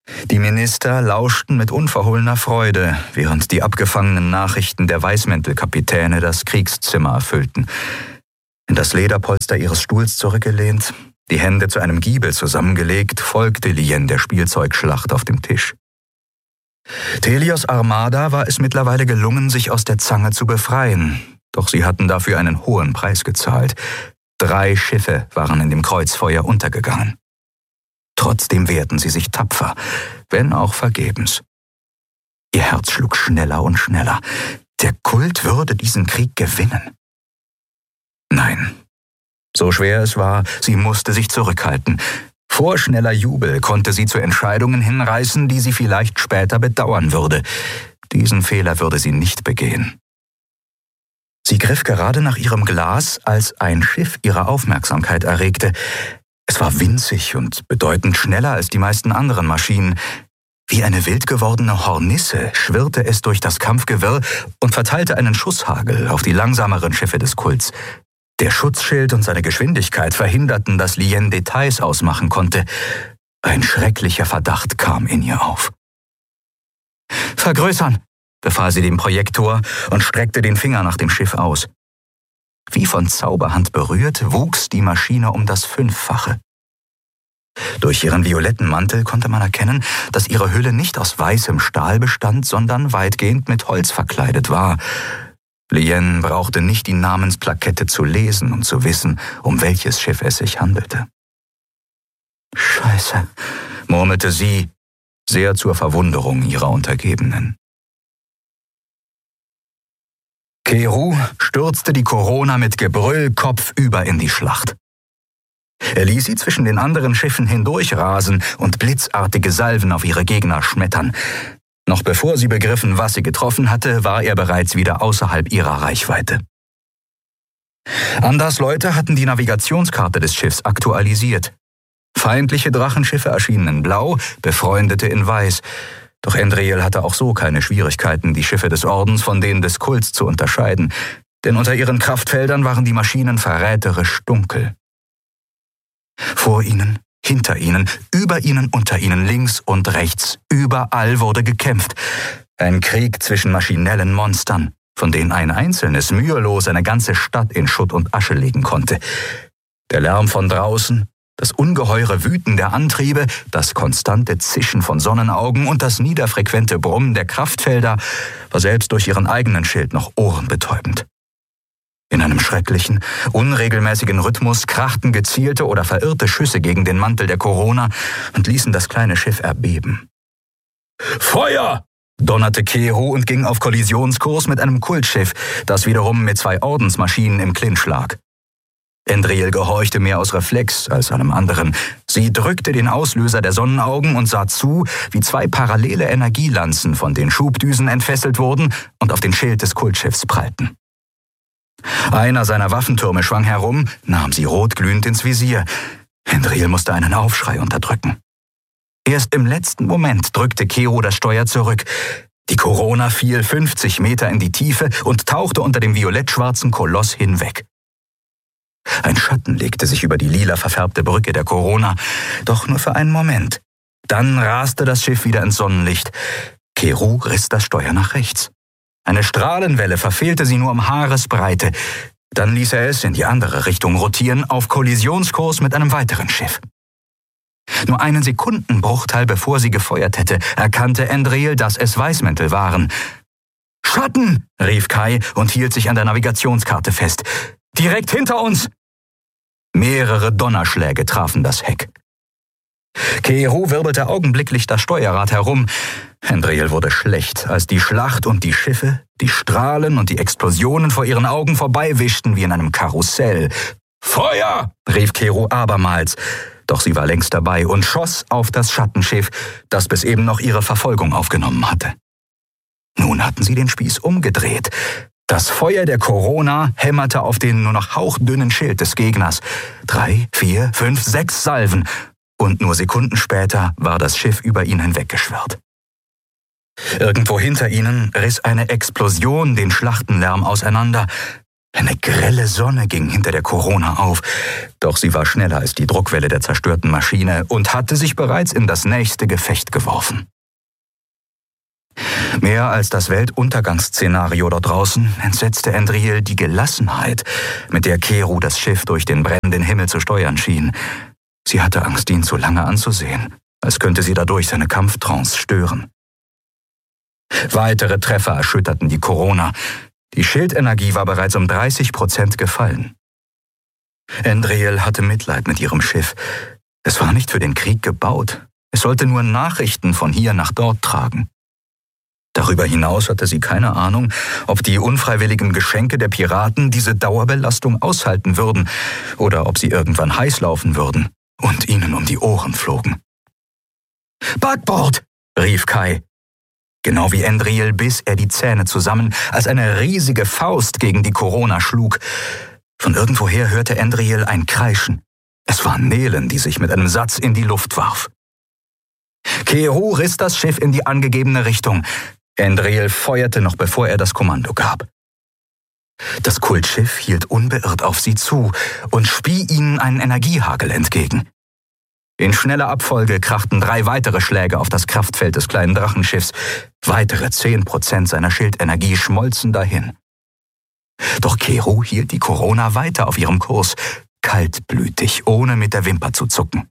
Die Minister lauschten mit unverhohlener Freude, während die abgefangenen Nachrichten der Weißmäntelkapitäne das Kriegszimmer erfüllten. In das Lederpolster ihres Stuhls zurückgelehnt, die Hände zu einem Giebel zusammengelegt, folgte Lien der Spielzeugschlacht auf dem Tisch. Thelios Armada war es mittlerweile gelungen, sich aus der Zange zu befreien, doch sie hatten dafür einen hohen Preis gezahlt. 3 Schiffe waren in dem Kreuzfeuer untergegangen. Trotzdem wehrten sie sich tapfer, wenn auch vergebens. Ihr Herz schlug schneller und schneller. Der Kult würde diesen Krieg gewinnen. Nein, so schwer es war, sie musste sich zurückhalten. Vorschneller Jubel konnte sie zu Entscheidungen hinreißen, die sie vielleicht später bedauern würde. Diesen Fehler würde sie nicht begehen. Sie griff gerade nach ihrem Glas, als ein Schiff ihre Aufmerksamkeit erregte. Es war winzig und bedeutend schneller als die meisten anderen Maschinen. Wie eine wild gewordene Hornisse schwirrte es durch das Kampfgewirr und verteilte einen Schusshagel auf die langsameren Schiffe des Kults. Der Schutzschild und seine Geschwindigkeit verhinderten, dass Lien Details ausmachen konnte. Ein schrecklicher Verdacht kam in ihr auf. »Vergrößern«, befahl sie dem Projektor und streckte den Finger nach dem Schiff aus. Wie von Zauberhand berührt, wuchs die Maschine um das 5-fache. Durch ihren violetten Mantel konnte man erkennen, dass ihre Hülle nicht aus weißem Stahl bestand, sondern weitgehend mit Holz verkleidet war. Lien brauchte nicht die Namensplakette zu lesen und zu wissen, um welches Schiff es sich handelte. »Scheiße«, murmelte sie, sehr zur Verwunderung ihrer Untergebenen. Keru stürzte die Corona mit Gebrüll kopfüber in die Schlacht. Er ließ sie zwischen den anderen Schiffen hindurchrasen und blitzartige Salven auf ihre Gegner schmettern. Noch bevor sie begriffen, was sie getroffen hatte, war er bereits wieder außerhalb ihrer Reichweite. Anders Leute hatten die Navigationskarte des Schiffs aktualisiert. Feindliche Drachenschiffe erschienen in Blau, befreundete in Weiß. Doch Endriel hatte auch so keine Schwierigkeiten, die Schiffe des Ordens von denen des Kults zu unterscheiden, denn unter ihren Kraftfeldern waren die Maschinen verräterisch dunkel. Vor ihnen, hinter ihnen, über ihnen, unter ihnen, links und rechts, überall wurde gekämpft. Ein Krieg zwischen maschinellen Monstern, von denen ein einzelnes mühelos eine ganze Stadt in Schutt und Asche legen konnte. Der Lärm von draußen, das ungeheure Wüten der Antriebe, das konstante Zischen von Sonnenaugen und das niederfrequente Brummen der Kraftfelder war selbst durch ihren eigenen Schild noch ohrenbetäubend. In einem schrecklichen, unregelmäßigen Rhythmus krachten gezielte oder verirrte Schüsse gegen den Mantel der Corona und ließen das kleine Schiff erbeben. »Feuer!« donnerte Keru und ging auf Kollisionskurs mit einem Kultschiff, das wiederum mit 2 Ordensmaschinen im Clinch lag. Endriel gehorchte mehr aus Reflex als einem anderen. Sie drückte den Auslöser der Sonnenaugen und sah zu, wie 2 parallele Energielanzen von den Schubdüsen entfesselt wurden und auf den Schild des Kultschiffs prallten. Einer seiner Waffentürme schwang herum, nahm sie rotglühend ins Visier. Endriel musste einen Aufschrei unterdrücken. Erst im letzten Moment drückte Keru das Steuer zurück. Die Corona fiel 50 Meter in die Tiefe und tauchte unter dem violett-schwarzen Koloss hinweg. Ein Schatten legte sich über die lila verfärbte Brücke der Corona, doch nur für einen Moment. Dann raste das Schiff wieder ins Sonnenlicht. Keru riss das Steuer nach rechts. Eine Strahlenwelle verfehlte sie nur um Haaresbreite. Dann ließ er es in die andere Richtung rotieren, auf Kollisionskurs mit einem weiteren Schiff. Nur einen Sekundenbruchteil bevor sie gefeuert hätte, erkannte Endriel, dass es Weißmäntel waren. »Schatten!« rief Kai und hielt sich an der Navigationskarte fest. »Direkt hinter uns!« Mehrere Donnerschläge trafen das Heck. Keru wirbelte augenblicklich das Steuerrad herum. Endriel wurde schlecht, als die Schlacht und die Schiffe, die Strahlen und die Explosionen vor ihren Augen vorbeiwischten wie in einem Karussell. »Feuer!« rief Keru abermals. Doch sie war längst dabei und schoss auf das Schattenschiff, das bis eben noch ihre Verfolgung aufgenommen hatte. Nun hatten sie den Spieß umgedreht. Das Feuer der Corona hämmerte auf den nur noch hauchdünnen Schild des Gegners. 3, 4, 5, 6 Salven. Und nur Sekunden später war das Schiff über ihn hinweggeschwirrt. Irgendwo hinter ihnen riss eine Explosion den Schlachtenlärm auseinander. Eine grelle Sonne ging hinter der Corona auf, doch sie war schneller als die Druckwelle der zerstörten Maschine und hatte sich bereits in das nächste Gefecht geworfen. Mehr als das Weltuntergangsszenario dort draußen entsetzte Andriel die Gelassenheit, mit der Keru das Schiff durch den brennenden Himmel zu steuern schien. Sie hatte Angst, ihn zu lange anzusehen, als könnte sie dadurch seine Kampftrance stören. Weitere Treffer erschütterten die Corona. Die Schildenergie war bereits um 30% gefallen. Andriel hatte Mitleid mit ihrem Schiff. Es war nicht für den Krieg gebaut. Es sollte nur Nachrichten von hier nach dort tragen. Darüber hinaus hatte sie keine Ahnung, ob die unfreiwilligen Geschenke der Piraten diese Dauerbelastung aushalten würden oder ob sie irgendwann heiß laufen würden und ihnen um die Ohren flogen. »Backbord!« rief Kai. Genau wie Andriel biss er die Zähne zusammen, als eine riesige Faust gegen die Corona schlug. Von irgendwoher hörte Andriel ein Kreischen. Es war Nelen, die sich mit einem Satz in die Luft warf. Keru riss das Schiff in die angegebene Richtung. Andriel feuerte noch bevor er das Kommando gab. Das Kultschiff hielt unbeirrt auf sie zu und spie ihnen einen Energiehagel entgegen. In schneller Abfolge krachten 3 weitere Schläge auf das Kraftfeld des kleinen Drachenschiffs. Weitere 10% seiner Schildenergie schmolzen dahin. Doch Keru hielt die Corona weiter auf ihrem Kurs, kaltblütig, ohne mit der Wimper zu zucken.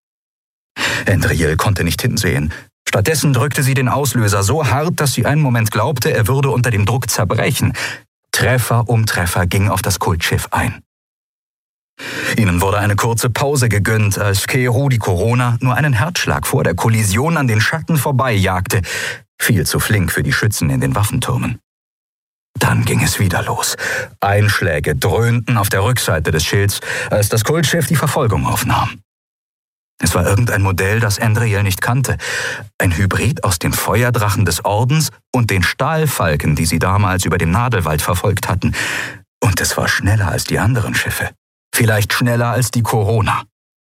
Andriel konnte nicht hinsehen. Stattdessen drückte sie den Auslöser so hart, dass sie einen Moment glaubte, er würde unter dem Druck zerbrechen. Treffer um Treffer ging auf das Kultschiff ein. Ihnen wurde eine kurze Pause gegönnt, als Keru die Corona nur einen Herzschlag vor der Kollision an den Schatten vorbeijagte. Viel zu flink für die Schützen in den Waffentürmen. Dann ging es wieder los. Einschläge dröhnten auf der Rückseite des Schilds, als das Kultschiff die Verfolgung aufnahm. Es war irgendein Modell, das Andriel nicht kannte. Ein Hybrid aus den Feuerdrachen des Ordens und den Stahlfalken, die sie damals über dem Nadelwald verfolgt hatten. Und es war schneller als die anderen Schiffe. Vielleicht schneller als die Corona.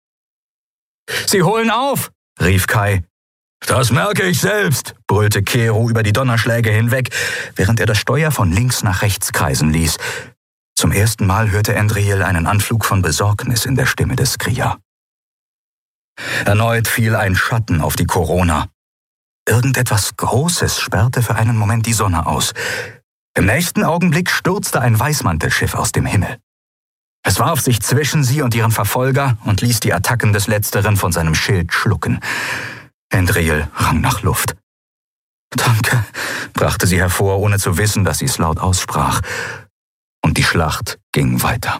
»Sie holen auf«, rief Kai. »Das merke ich selbst«, brüllte Keru über die Donnerschläge hinweg, während er das Steuer von links nach rechts kreisen ließ. Zum ersten Mal hörte Andriel einen Anflug von Besorgnis in der Stimme des Skria. Erneut fiel ein Schatten auf die Corona. Irgendetwas Großes sperrte für einen Moment die Sonne aus. Im nächsten Augenblick stürzte ein Weißmantelschiff aus dem Himmel. Es warf sich zwischen sie und ihren Verfolger und ließ die Attacken des Letzteren von seinem Schild schlucken. Andriel rang nach Luft. »Danke«, brachte sie hervor, ohne zu wissen, dass sie es laut aussprach. Und die Schlacht ging weiter.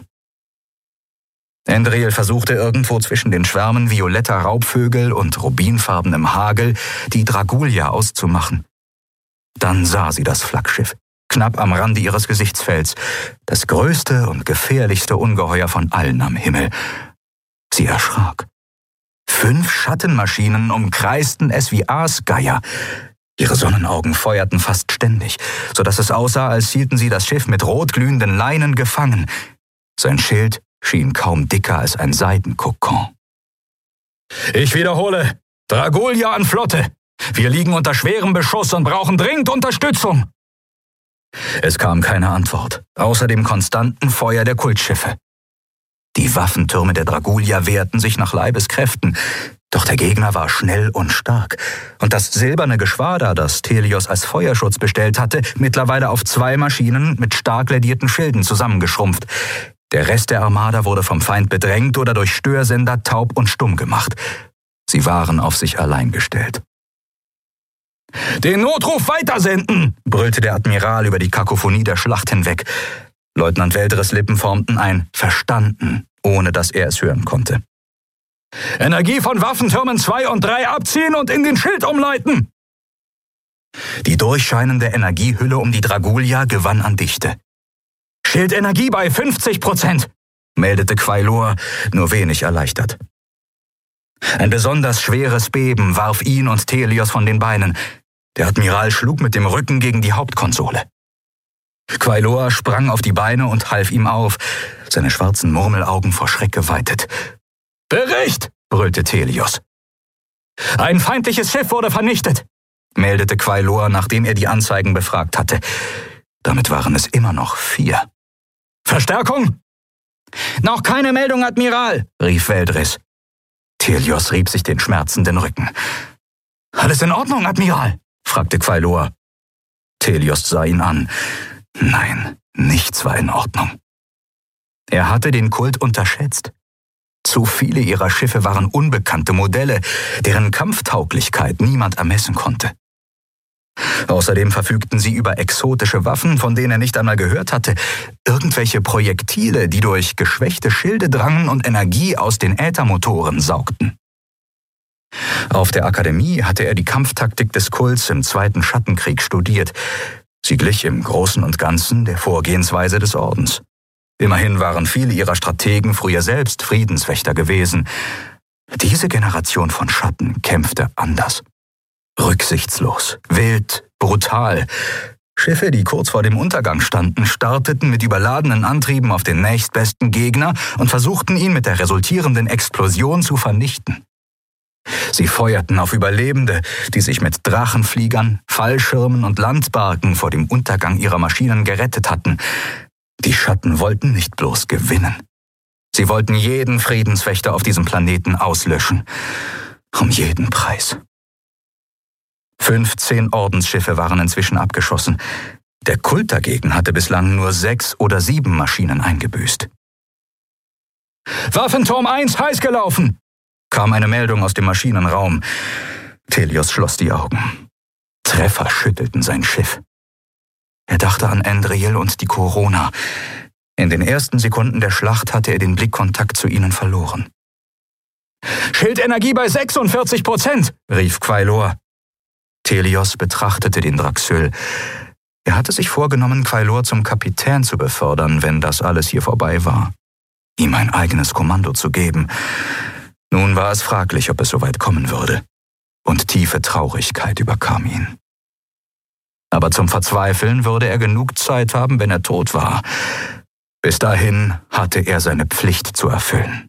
Andriel versuchte irgendwo zwischen den Schwärmen violetter Raubvögel und rubinfarbenem Hagel die Dragulia auszumachen. Dann sah sie das Flaggschiff, knapp am Rande ihres Gesichtsfelds, das größte und gefährlichste Ungeheuer von allen am Himmel. Sie erschrak. 5 Schattenmaschinen umkreisten es wie Aasgeier. Ihre Sonnenaugen feuerten fast ständig, sodass es aussah, als hielten sie das Schiff mit rotglühenden Leinen gefangen. Sein Schild schien kaum dicker als ein Seidenkokon. »Ich wiederhole, Dragulia an Flotte! Wir liegen unter schwerem Beschuss und brauchen dringend Unterstützung!« Es kam keine Antwort, außer dem konstanten Feuer der Kultschiffe. Die Waffentürme der Dragulia wehrten sich nach Leibeskräften, doch der Gegner war schnell und stark. Und das silberne Geschwader, das Thelios als Feuerschutz bestellt hatte, mittlerweile auf 2 Maschinen mit stark ledierten Schilden zusammengeschrumpft. Der Rest der Armada wurde vom Feind bedrängt oder durch Störsender taub und stumm gemacht. Sie waren auf sich allein gestellt. »Den Notruf weitersenden«, brüllte der Admiral über die Kakophonie der Schlacht hinweg. Leutnant Welteres Lippen formten ein »Verstanden«, ohne dass er es hören konnte. »Energie von Waffentürmen 2 und 3 abziehen und in den Schild umleiten!« Die durchscheinende Energiehülle um die Dragulia gewann an Dichte. »Schildenergie bei 50%, meldete Quailor, nur wenig erleichtert. Ein besonders schweres Beben warf ihn und Thelios von den Beinen. Der Admiral schlug mit dem Rücken gegen die Hauptkonsole. Quailor sprang auf die Beine und half ihm auf, seine schwarzen Murmelaugen vor Schreck geweitet. »Bericht«, brüllte Thelios. »Ein feindliches Schiff wurde vernichtet«, meldete Quailor, nachdem er die Anzeigen befragt hatte. Damit waren es immer noch 4. Verstärkung? Noch keine Meldung, Admiral, rief Veldris. Thelios rieb sich den schmerzenden Rücken. Alles in Ordnung, Admiral? Fragte Quailor. Thelios sah ihn an. Nein, nichts war in Ordnung. Er hatte den Kult unterschätzt. Zu viele ihrer Schiffe waren unbekannte Modelle, deren Kampftauglichkeit niemand ermessen konnte. Außerdem verfügten sie über exotische Waffen, von denen er nicht einmal gehört hatte. Irgendwelche Projektile, die durch geschwächte Schilde drangen und Energie aus den Äthermotoren saugten. Auf der Akademie hatte er die Kampftaktik des Kults im Zweiten Schattenkrieg studiert. Sie glich im Großen und Ganzen der Vorgehensweise des Ordens. Immerhin waren viele ihrer Strategen früher selbst Friedenswächter gewesen. Diese Generation von Schatten kämpfte anders. Rücksichtslos, wild, brutal. Schiffe, die kurz vor dem Untergang standen, starteten mit überladenen Antrieben auf den nächstbesten Gegner und versuchten ihn mit der resultierenden Explosion zu vernichten. Sie feuerten auf Überlebende, die sich mit Drachenfliegern, Fallschirmen und Landbarken vor dem Untergang ihrer Maschinen gerettet hatten. Die Schatten wollten nicht bloß gewinnen. Sie wollten jeden Friedenswächter auf diesem Planeten auslöschen. Um jeden Preis. 15 Ordensschiffe waren inzwischen abgeschossen. Der Kult dagegen hatte bislang nur 6 oder 7 Maschinen eingebüßt. Waffenturm 1 heiß gelaufen, kam eine Meldung aus dem Maschinenraum. Thelios schloss die Augen. Treffer schüttelten sein Schiff. Er dachte an Endriel und die Corona. In den ersten Sekunden der Schlacht hatte er den Blickkontakt zu ihnen verloren. Schildenergie bei 46%, rief Quailor. Thelios betrachtete den Draxyl. Er hatte sich vorgenommen, Quailor zum Kapitän zu befördern, wenn das alles hier vorbei war. Ihm ein eigenes Kommando zu geben. Nun war es fraglich, ob es soweit kommen würde. Und tiefe Traurigkeit überkam ihn. Aber zum Verzweifeln würde er genug Zeit haben, wenn er tot war. Bis dahin hatte er seine Pflicht zu erfüllen.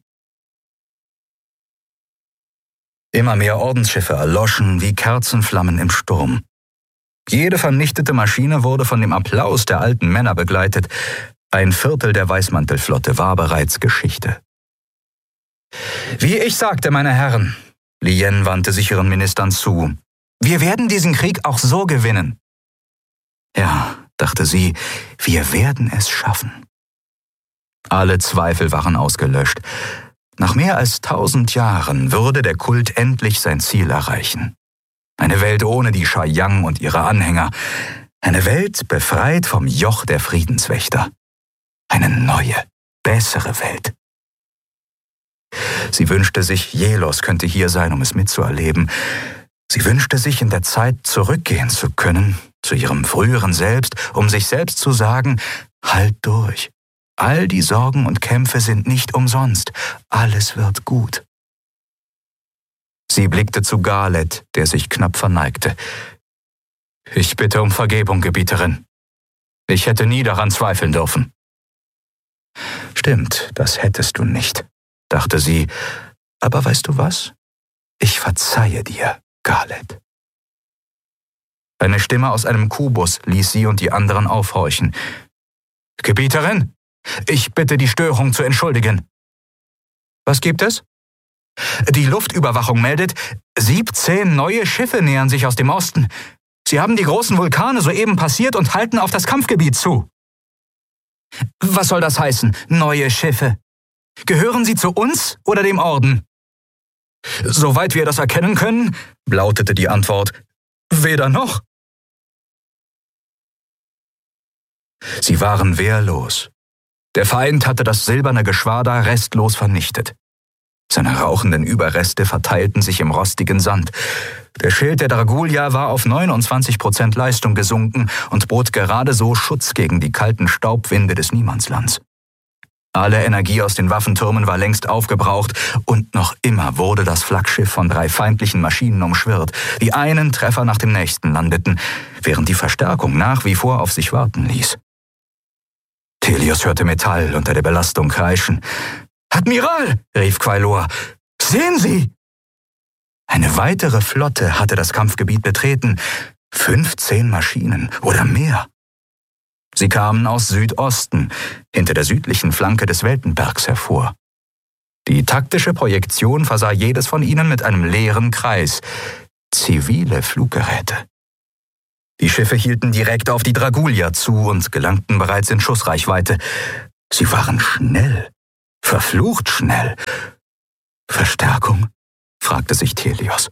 Immer mehr Ordensschiffe erloschen wie Kerzenflammen im Sturm. Jede vernichtete Maschine wurde von dem Applaus der alten Männer begleitet. 1/4 der Weißmantelflotte war bereits Geschichte. Wie ich sagte, meine Herren, Lien wandte sich ihren Ministern zu, wir werden diesen Krieg auch so gewinnen. Ja, dachte sie, wir werden es schaffen. Alle Zweifel waren ausgelöscht. Nach mehr als 1000 Jahren würde der Kult endlich sein Ziel erreichen. Eine Welt ohne die Shayang und ihre Anhänger. Eine Welt befreit vom Joch der Friedenswächter. Eine neue, bessere Welt. Sie wünschte sich, Jelos könnte hier sein, um es mitzuerleben. Sie wünschte sich, in der Zeit zurückgehen zu können, zu ihrem früheren Selbst, um sich selbst zu sagen, halt durch. All die Sorgen und Kämpfe sind nicht umsonst. Alles wird gut. Sie blickte zu Galet, der sich knapp verneigte. Ich bitte um Vergebung, Gebieterin. Ich hätte nie daran zweifeln dürfen. Stimmt, das hättest du nicht, dachte sie. Aber weißt du was? Ich verzeihe dir, Galet. Eine Stimme aus einem Kubus ließ sie und die anderen aufhorchen. Gebieterin? Ich bitte, die Störung zu entschuldigen. Was gibt es? Die Luftüberwachung meldet, 17 neue Schiffe nähern sich aus dem Osten. Sie haben die großen Vulkane soeben passiert und halten auf das Kampfgebiet zu. Was soll das heißen, neue Schiffe? Gehören sie zu uns oder dem Orden? Soweit wir das erkennen können, lautete die Antwort, weder noch. Sie waren wehrlos. Der Feind hatte das silberne Geschwader restlos vernichtet. Seine rauchenden Überreste verteilten sich im rostigen Sand. Der Schild der Dragulia war auf 29% Leistung gesunken und bot gerade so Schutz gegen die kalten Staubwinde des Niemandslands. Alle Energie aus den Waffentürmen war längst aufgebraucht und noch immer wurde das Flaggschiff von 3 feindlichen Maschinen umschwirrt, die einen Treffer nach dem nächsten landeten, während die Verstärkung nach wie vor auf sich warten ließ. Thelios hörte Metall unter der Belastung kreischen. »Admiral«, rief Quailor, »sehen Sie!« Eine weitere Flotte hatte das Kampfgebiet betreten. 15 Maschinen oder mehr. Sie kamen aus Südosten, hinter der südlichen Flanke des Weltenbergs hervor. Die taktische Projektion versah jedes von ihnen mit einem leeren Kreis. Zivile Fluggeräte. Die Schiffe hielten direkt auf die Dragulia zu und gelangten bereits in Schussreichweite. Sie waren schnell, verflucht schnell. Verstärkung? Fragte sich Thelios.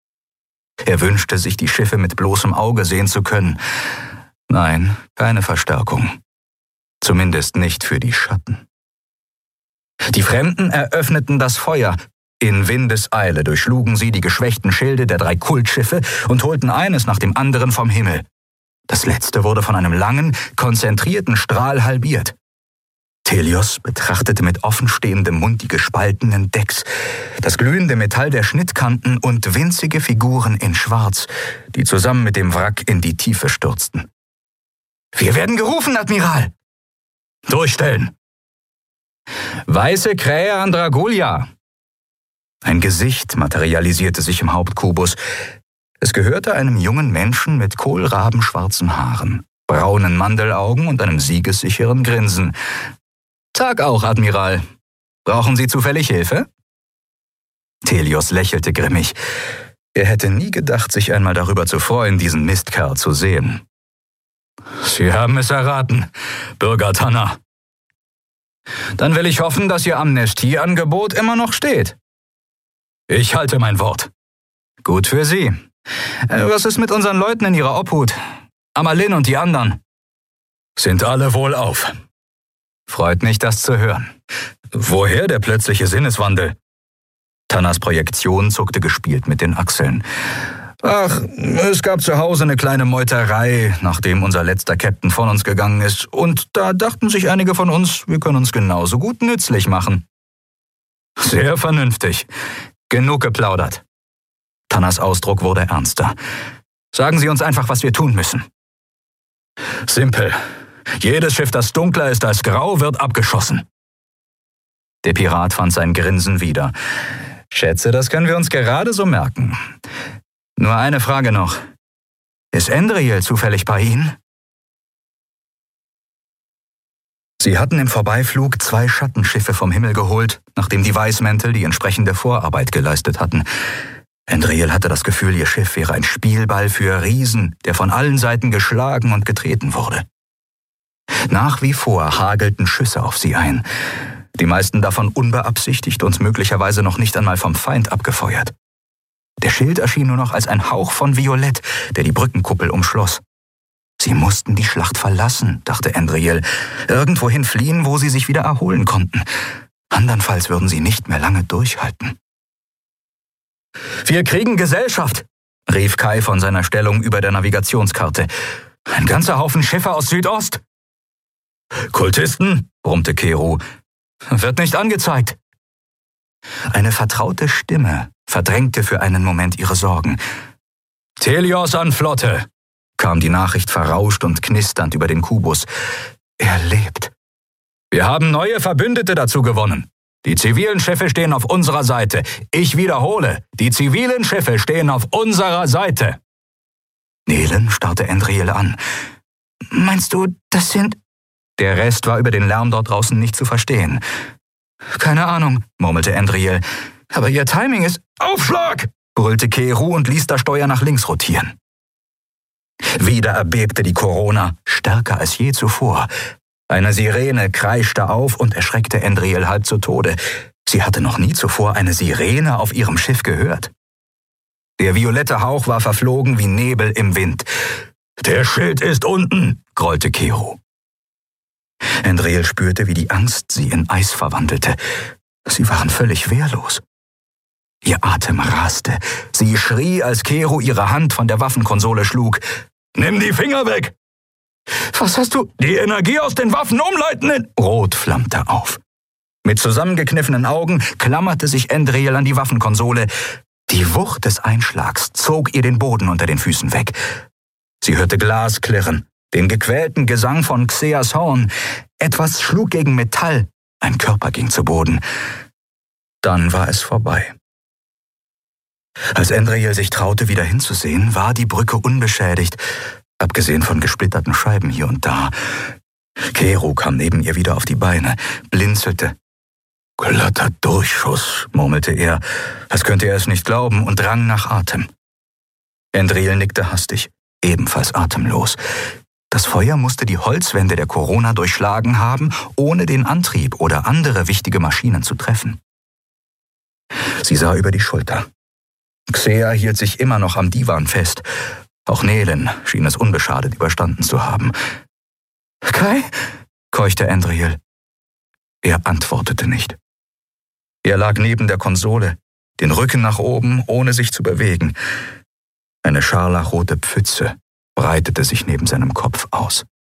Er wünschte sich, die Schiffe mit bloßem Auge sehen zu können. Nein, keine Verstärkung. Zumindest nicht für die Schatten. Die Fremden eröffneten das Feuer. In Windeseile durchschlugen sie die geschwächten Schilde der 3 Kultschiffe und holten eines nach dem anderen vom Himmel. Das letzte wurde von einem langen, konzentrierten Strahl halbiert. Thelios betrachtete mit offenstehendem Mund die gespaltenen Decks, das glühende Metall der Schnittkanten und winzige Figuren in Schwarz, die zusammen mit dem Wrack in die Tiefe stürzten. »Wir werden gerufen, Admiral!« »Durchstellen!« »Weiße Krähe an Dragulia!« Ein Gesicht materialisierte sich im Hauptkubus. Es gehörte einem jungen Menschen mit kohlrabenschwarzen Haaren, braunen Mandelaugen und einem siegessicheren Grinsen. »Tag auch, Admiral. Brauchen Sie zufällig Hilfe?« Thelios lächelte grimmig. Er hätte nie gedacht, sich einmal darüber zu freuen, diesen Mistkerl zu sehen. »Sie haben es erraten, Bürger Tanner. Dann will ich hoffen, dass Ihr Amnestieangebot immer noch steht.« »Ich halte mein Wort.« »Gut für Sie. Was ist mit unseren Leuten in Ihrer Obhut? Amalin und die anderen?« »Sind alle wohlauf.« »Freut mich, das zu hören. Woher der plötzliche Sinneswandel?« Tanners Projektion zuckte gespielt mit den Achseln. »Ach, es gab zu Hause eine kleine Meuterei, nachdem unser letzter Captain von uns gegangen ist. Und da dachten sich einige von uns, wir können uns genauso gut nützlich machen.« »Sehr vernünftig. Genug geplaudert.« Tanners Ausdruck wurde ernster. »Sagen Sie uns einfach, was wir tun müssen.« »Simpel. Jedes Schiff, das dunkler ist als grau, wird abgeschossen.« Der Pirat fand sein Grinsen wieder. »Schätze, das können wir uns gerade so merken. Nur eine Frage noch. Ist Endriel zufällig bei Ihnen?« Sie hatten im Vorbeiflug 2 Schattenschiffe vom Himmel geholt, nachdem die Weißmäntel die entsprechende Vorarbeit geleistet hatten. Endriel hatte das Gefühl, ihr Schiff wäre ein Spielball für Riesen, der von allen Seiten geschlagen und getreten wurde. Nach wie vor hagelten Schüsse auf sie ein, die meisten davon unbeabsichtigt und möglicherweise noch nicht einmal vom Feind abgefeuert. Der Schild erschien nur noch als ein Hauch von Violett, der die Brückenkuppel umschloss. Sie mussten die Schlacht verlassen, dachte Endriel, irgendwohin fliehen, wo sie sich wieder erholen konnten. Andernfalls würden sie nicht mehr lange durchhalten. »Wir kriegen Gesellschaft«, rief Kai von seiner Stellung über der Navigationskarte. »Ein ganzer Haufen Schiffe aus Südost.« »Kultisten?«, brummte Kero. »Wird nicht angezeigt.« Eine vertraute Stimme verdrängte für einen Moment ihre Sorgen. »Thelios an Flotte«, kam die Nachricht verrauscht und knisternd über den Kubus. »Er lebt. Wir haben neue Verbündete dazu gewonnen. Die zivilen Schiffe stehen auf unserer Seite. Ich wiederhole, die zivilen Schiffe stehen auf unserer Seite.« Nelen starrte Endriel an. »Meinst du, das sind...« Der Rest war über den Lärm dort draußen nicht zu verstehen. »Keine Ahnung«, murmelte Endriel. »Aber ihr Timing ist...« »Aufschlag!« brüllte Keru und ließ das Steuer nach links rotieren. Wieder erbebte die Corona, stärker als je zuvor. Eine Sirene kreischte auf und erschreckte Endriel halb zu Tode. Sie hatte noch nie zuvor eine Sirene auf ihrem Schiff gehört. Der violette Hauch war verflogen wie Nebel im Wind. »Der Schild ist unten«, grollte Keru. Endriel spürte, wie die Angst sie in Eis verwandelte. Sie waren völlig wehrlos. Ihr Atem raste. Sie schrie, als Keru ihre Hand von der Waffenkonsole schlug. »Nimm die Finger weg!« »Was hast du?« »Die Energie aus den Waffen umleiten!« Rot flammte auf. Mit zusammengekniffenen Augen klammerte sich Endriel an die Waffenkonsole. Die Wucht des Einschlags zog ihr den Boden unter den Füßen weg. Sie hörte Glas klirren, den gequälten Gesang von Xeas Horn. Etwas schlug gegen Metall, ein Körper ging zu Boden. Dann war es vorbei. Als Endriel sich traute, wieder hinzusehen, war die Brücke unbeschädigt. abgesehen von gesplitterten Scheiben hier und da. Kero kam neben ihr wieder auf die Beine, blinzelte. »Glatter Durchschuss«, murmelte er, als könnte er es nicht glauben, und rang nach Atem. Endril nickte hastig, ebenfalls atemlos. Das Feuer musste die Holzwände der Corona durchschlagen haben, ohne den Antrieb oder andere wichtige Maschinen zu treffen. Sie sah über die Schulter. Xea hielt sich immer noch am Divan fest. Auch Nelen schien es unbeschadet überstanden zu haben. »Kai?« keuchte Endril. Er antwortete nicht. Er lag neben der Konsole, den Rücken nach oben, ohne sich zu bewegen. Eine scharlachrote Pfütze breitete sich neben seinem Kopf aus.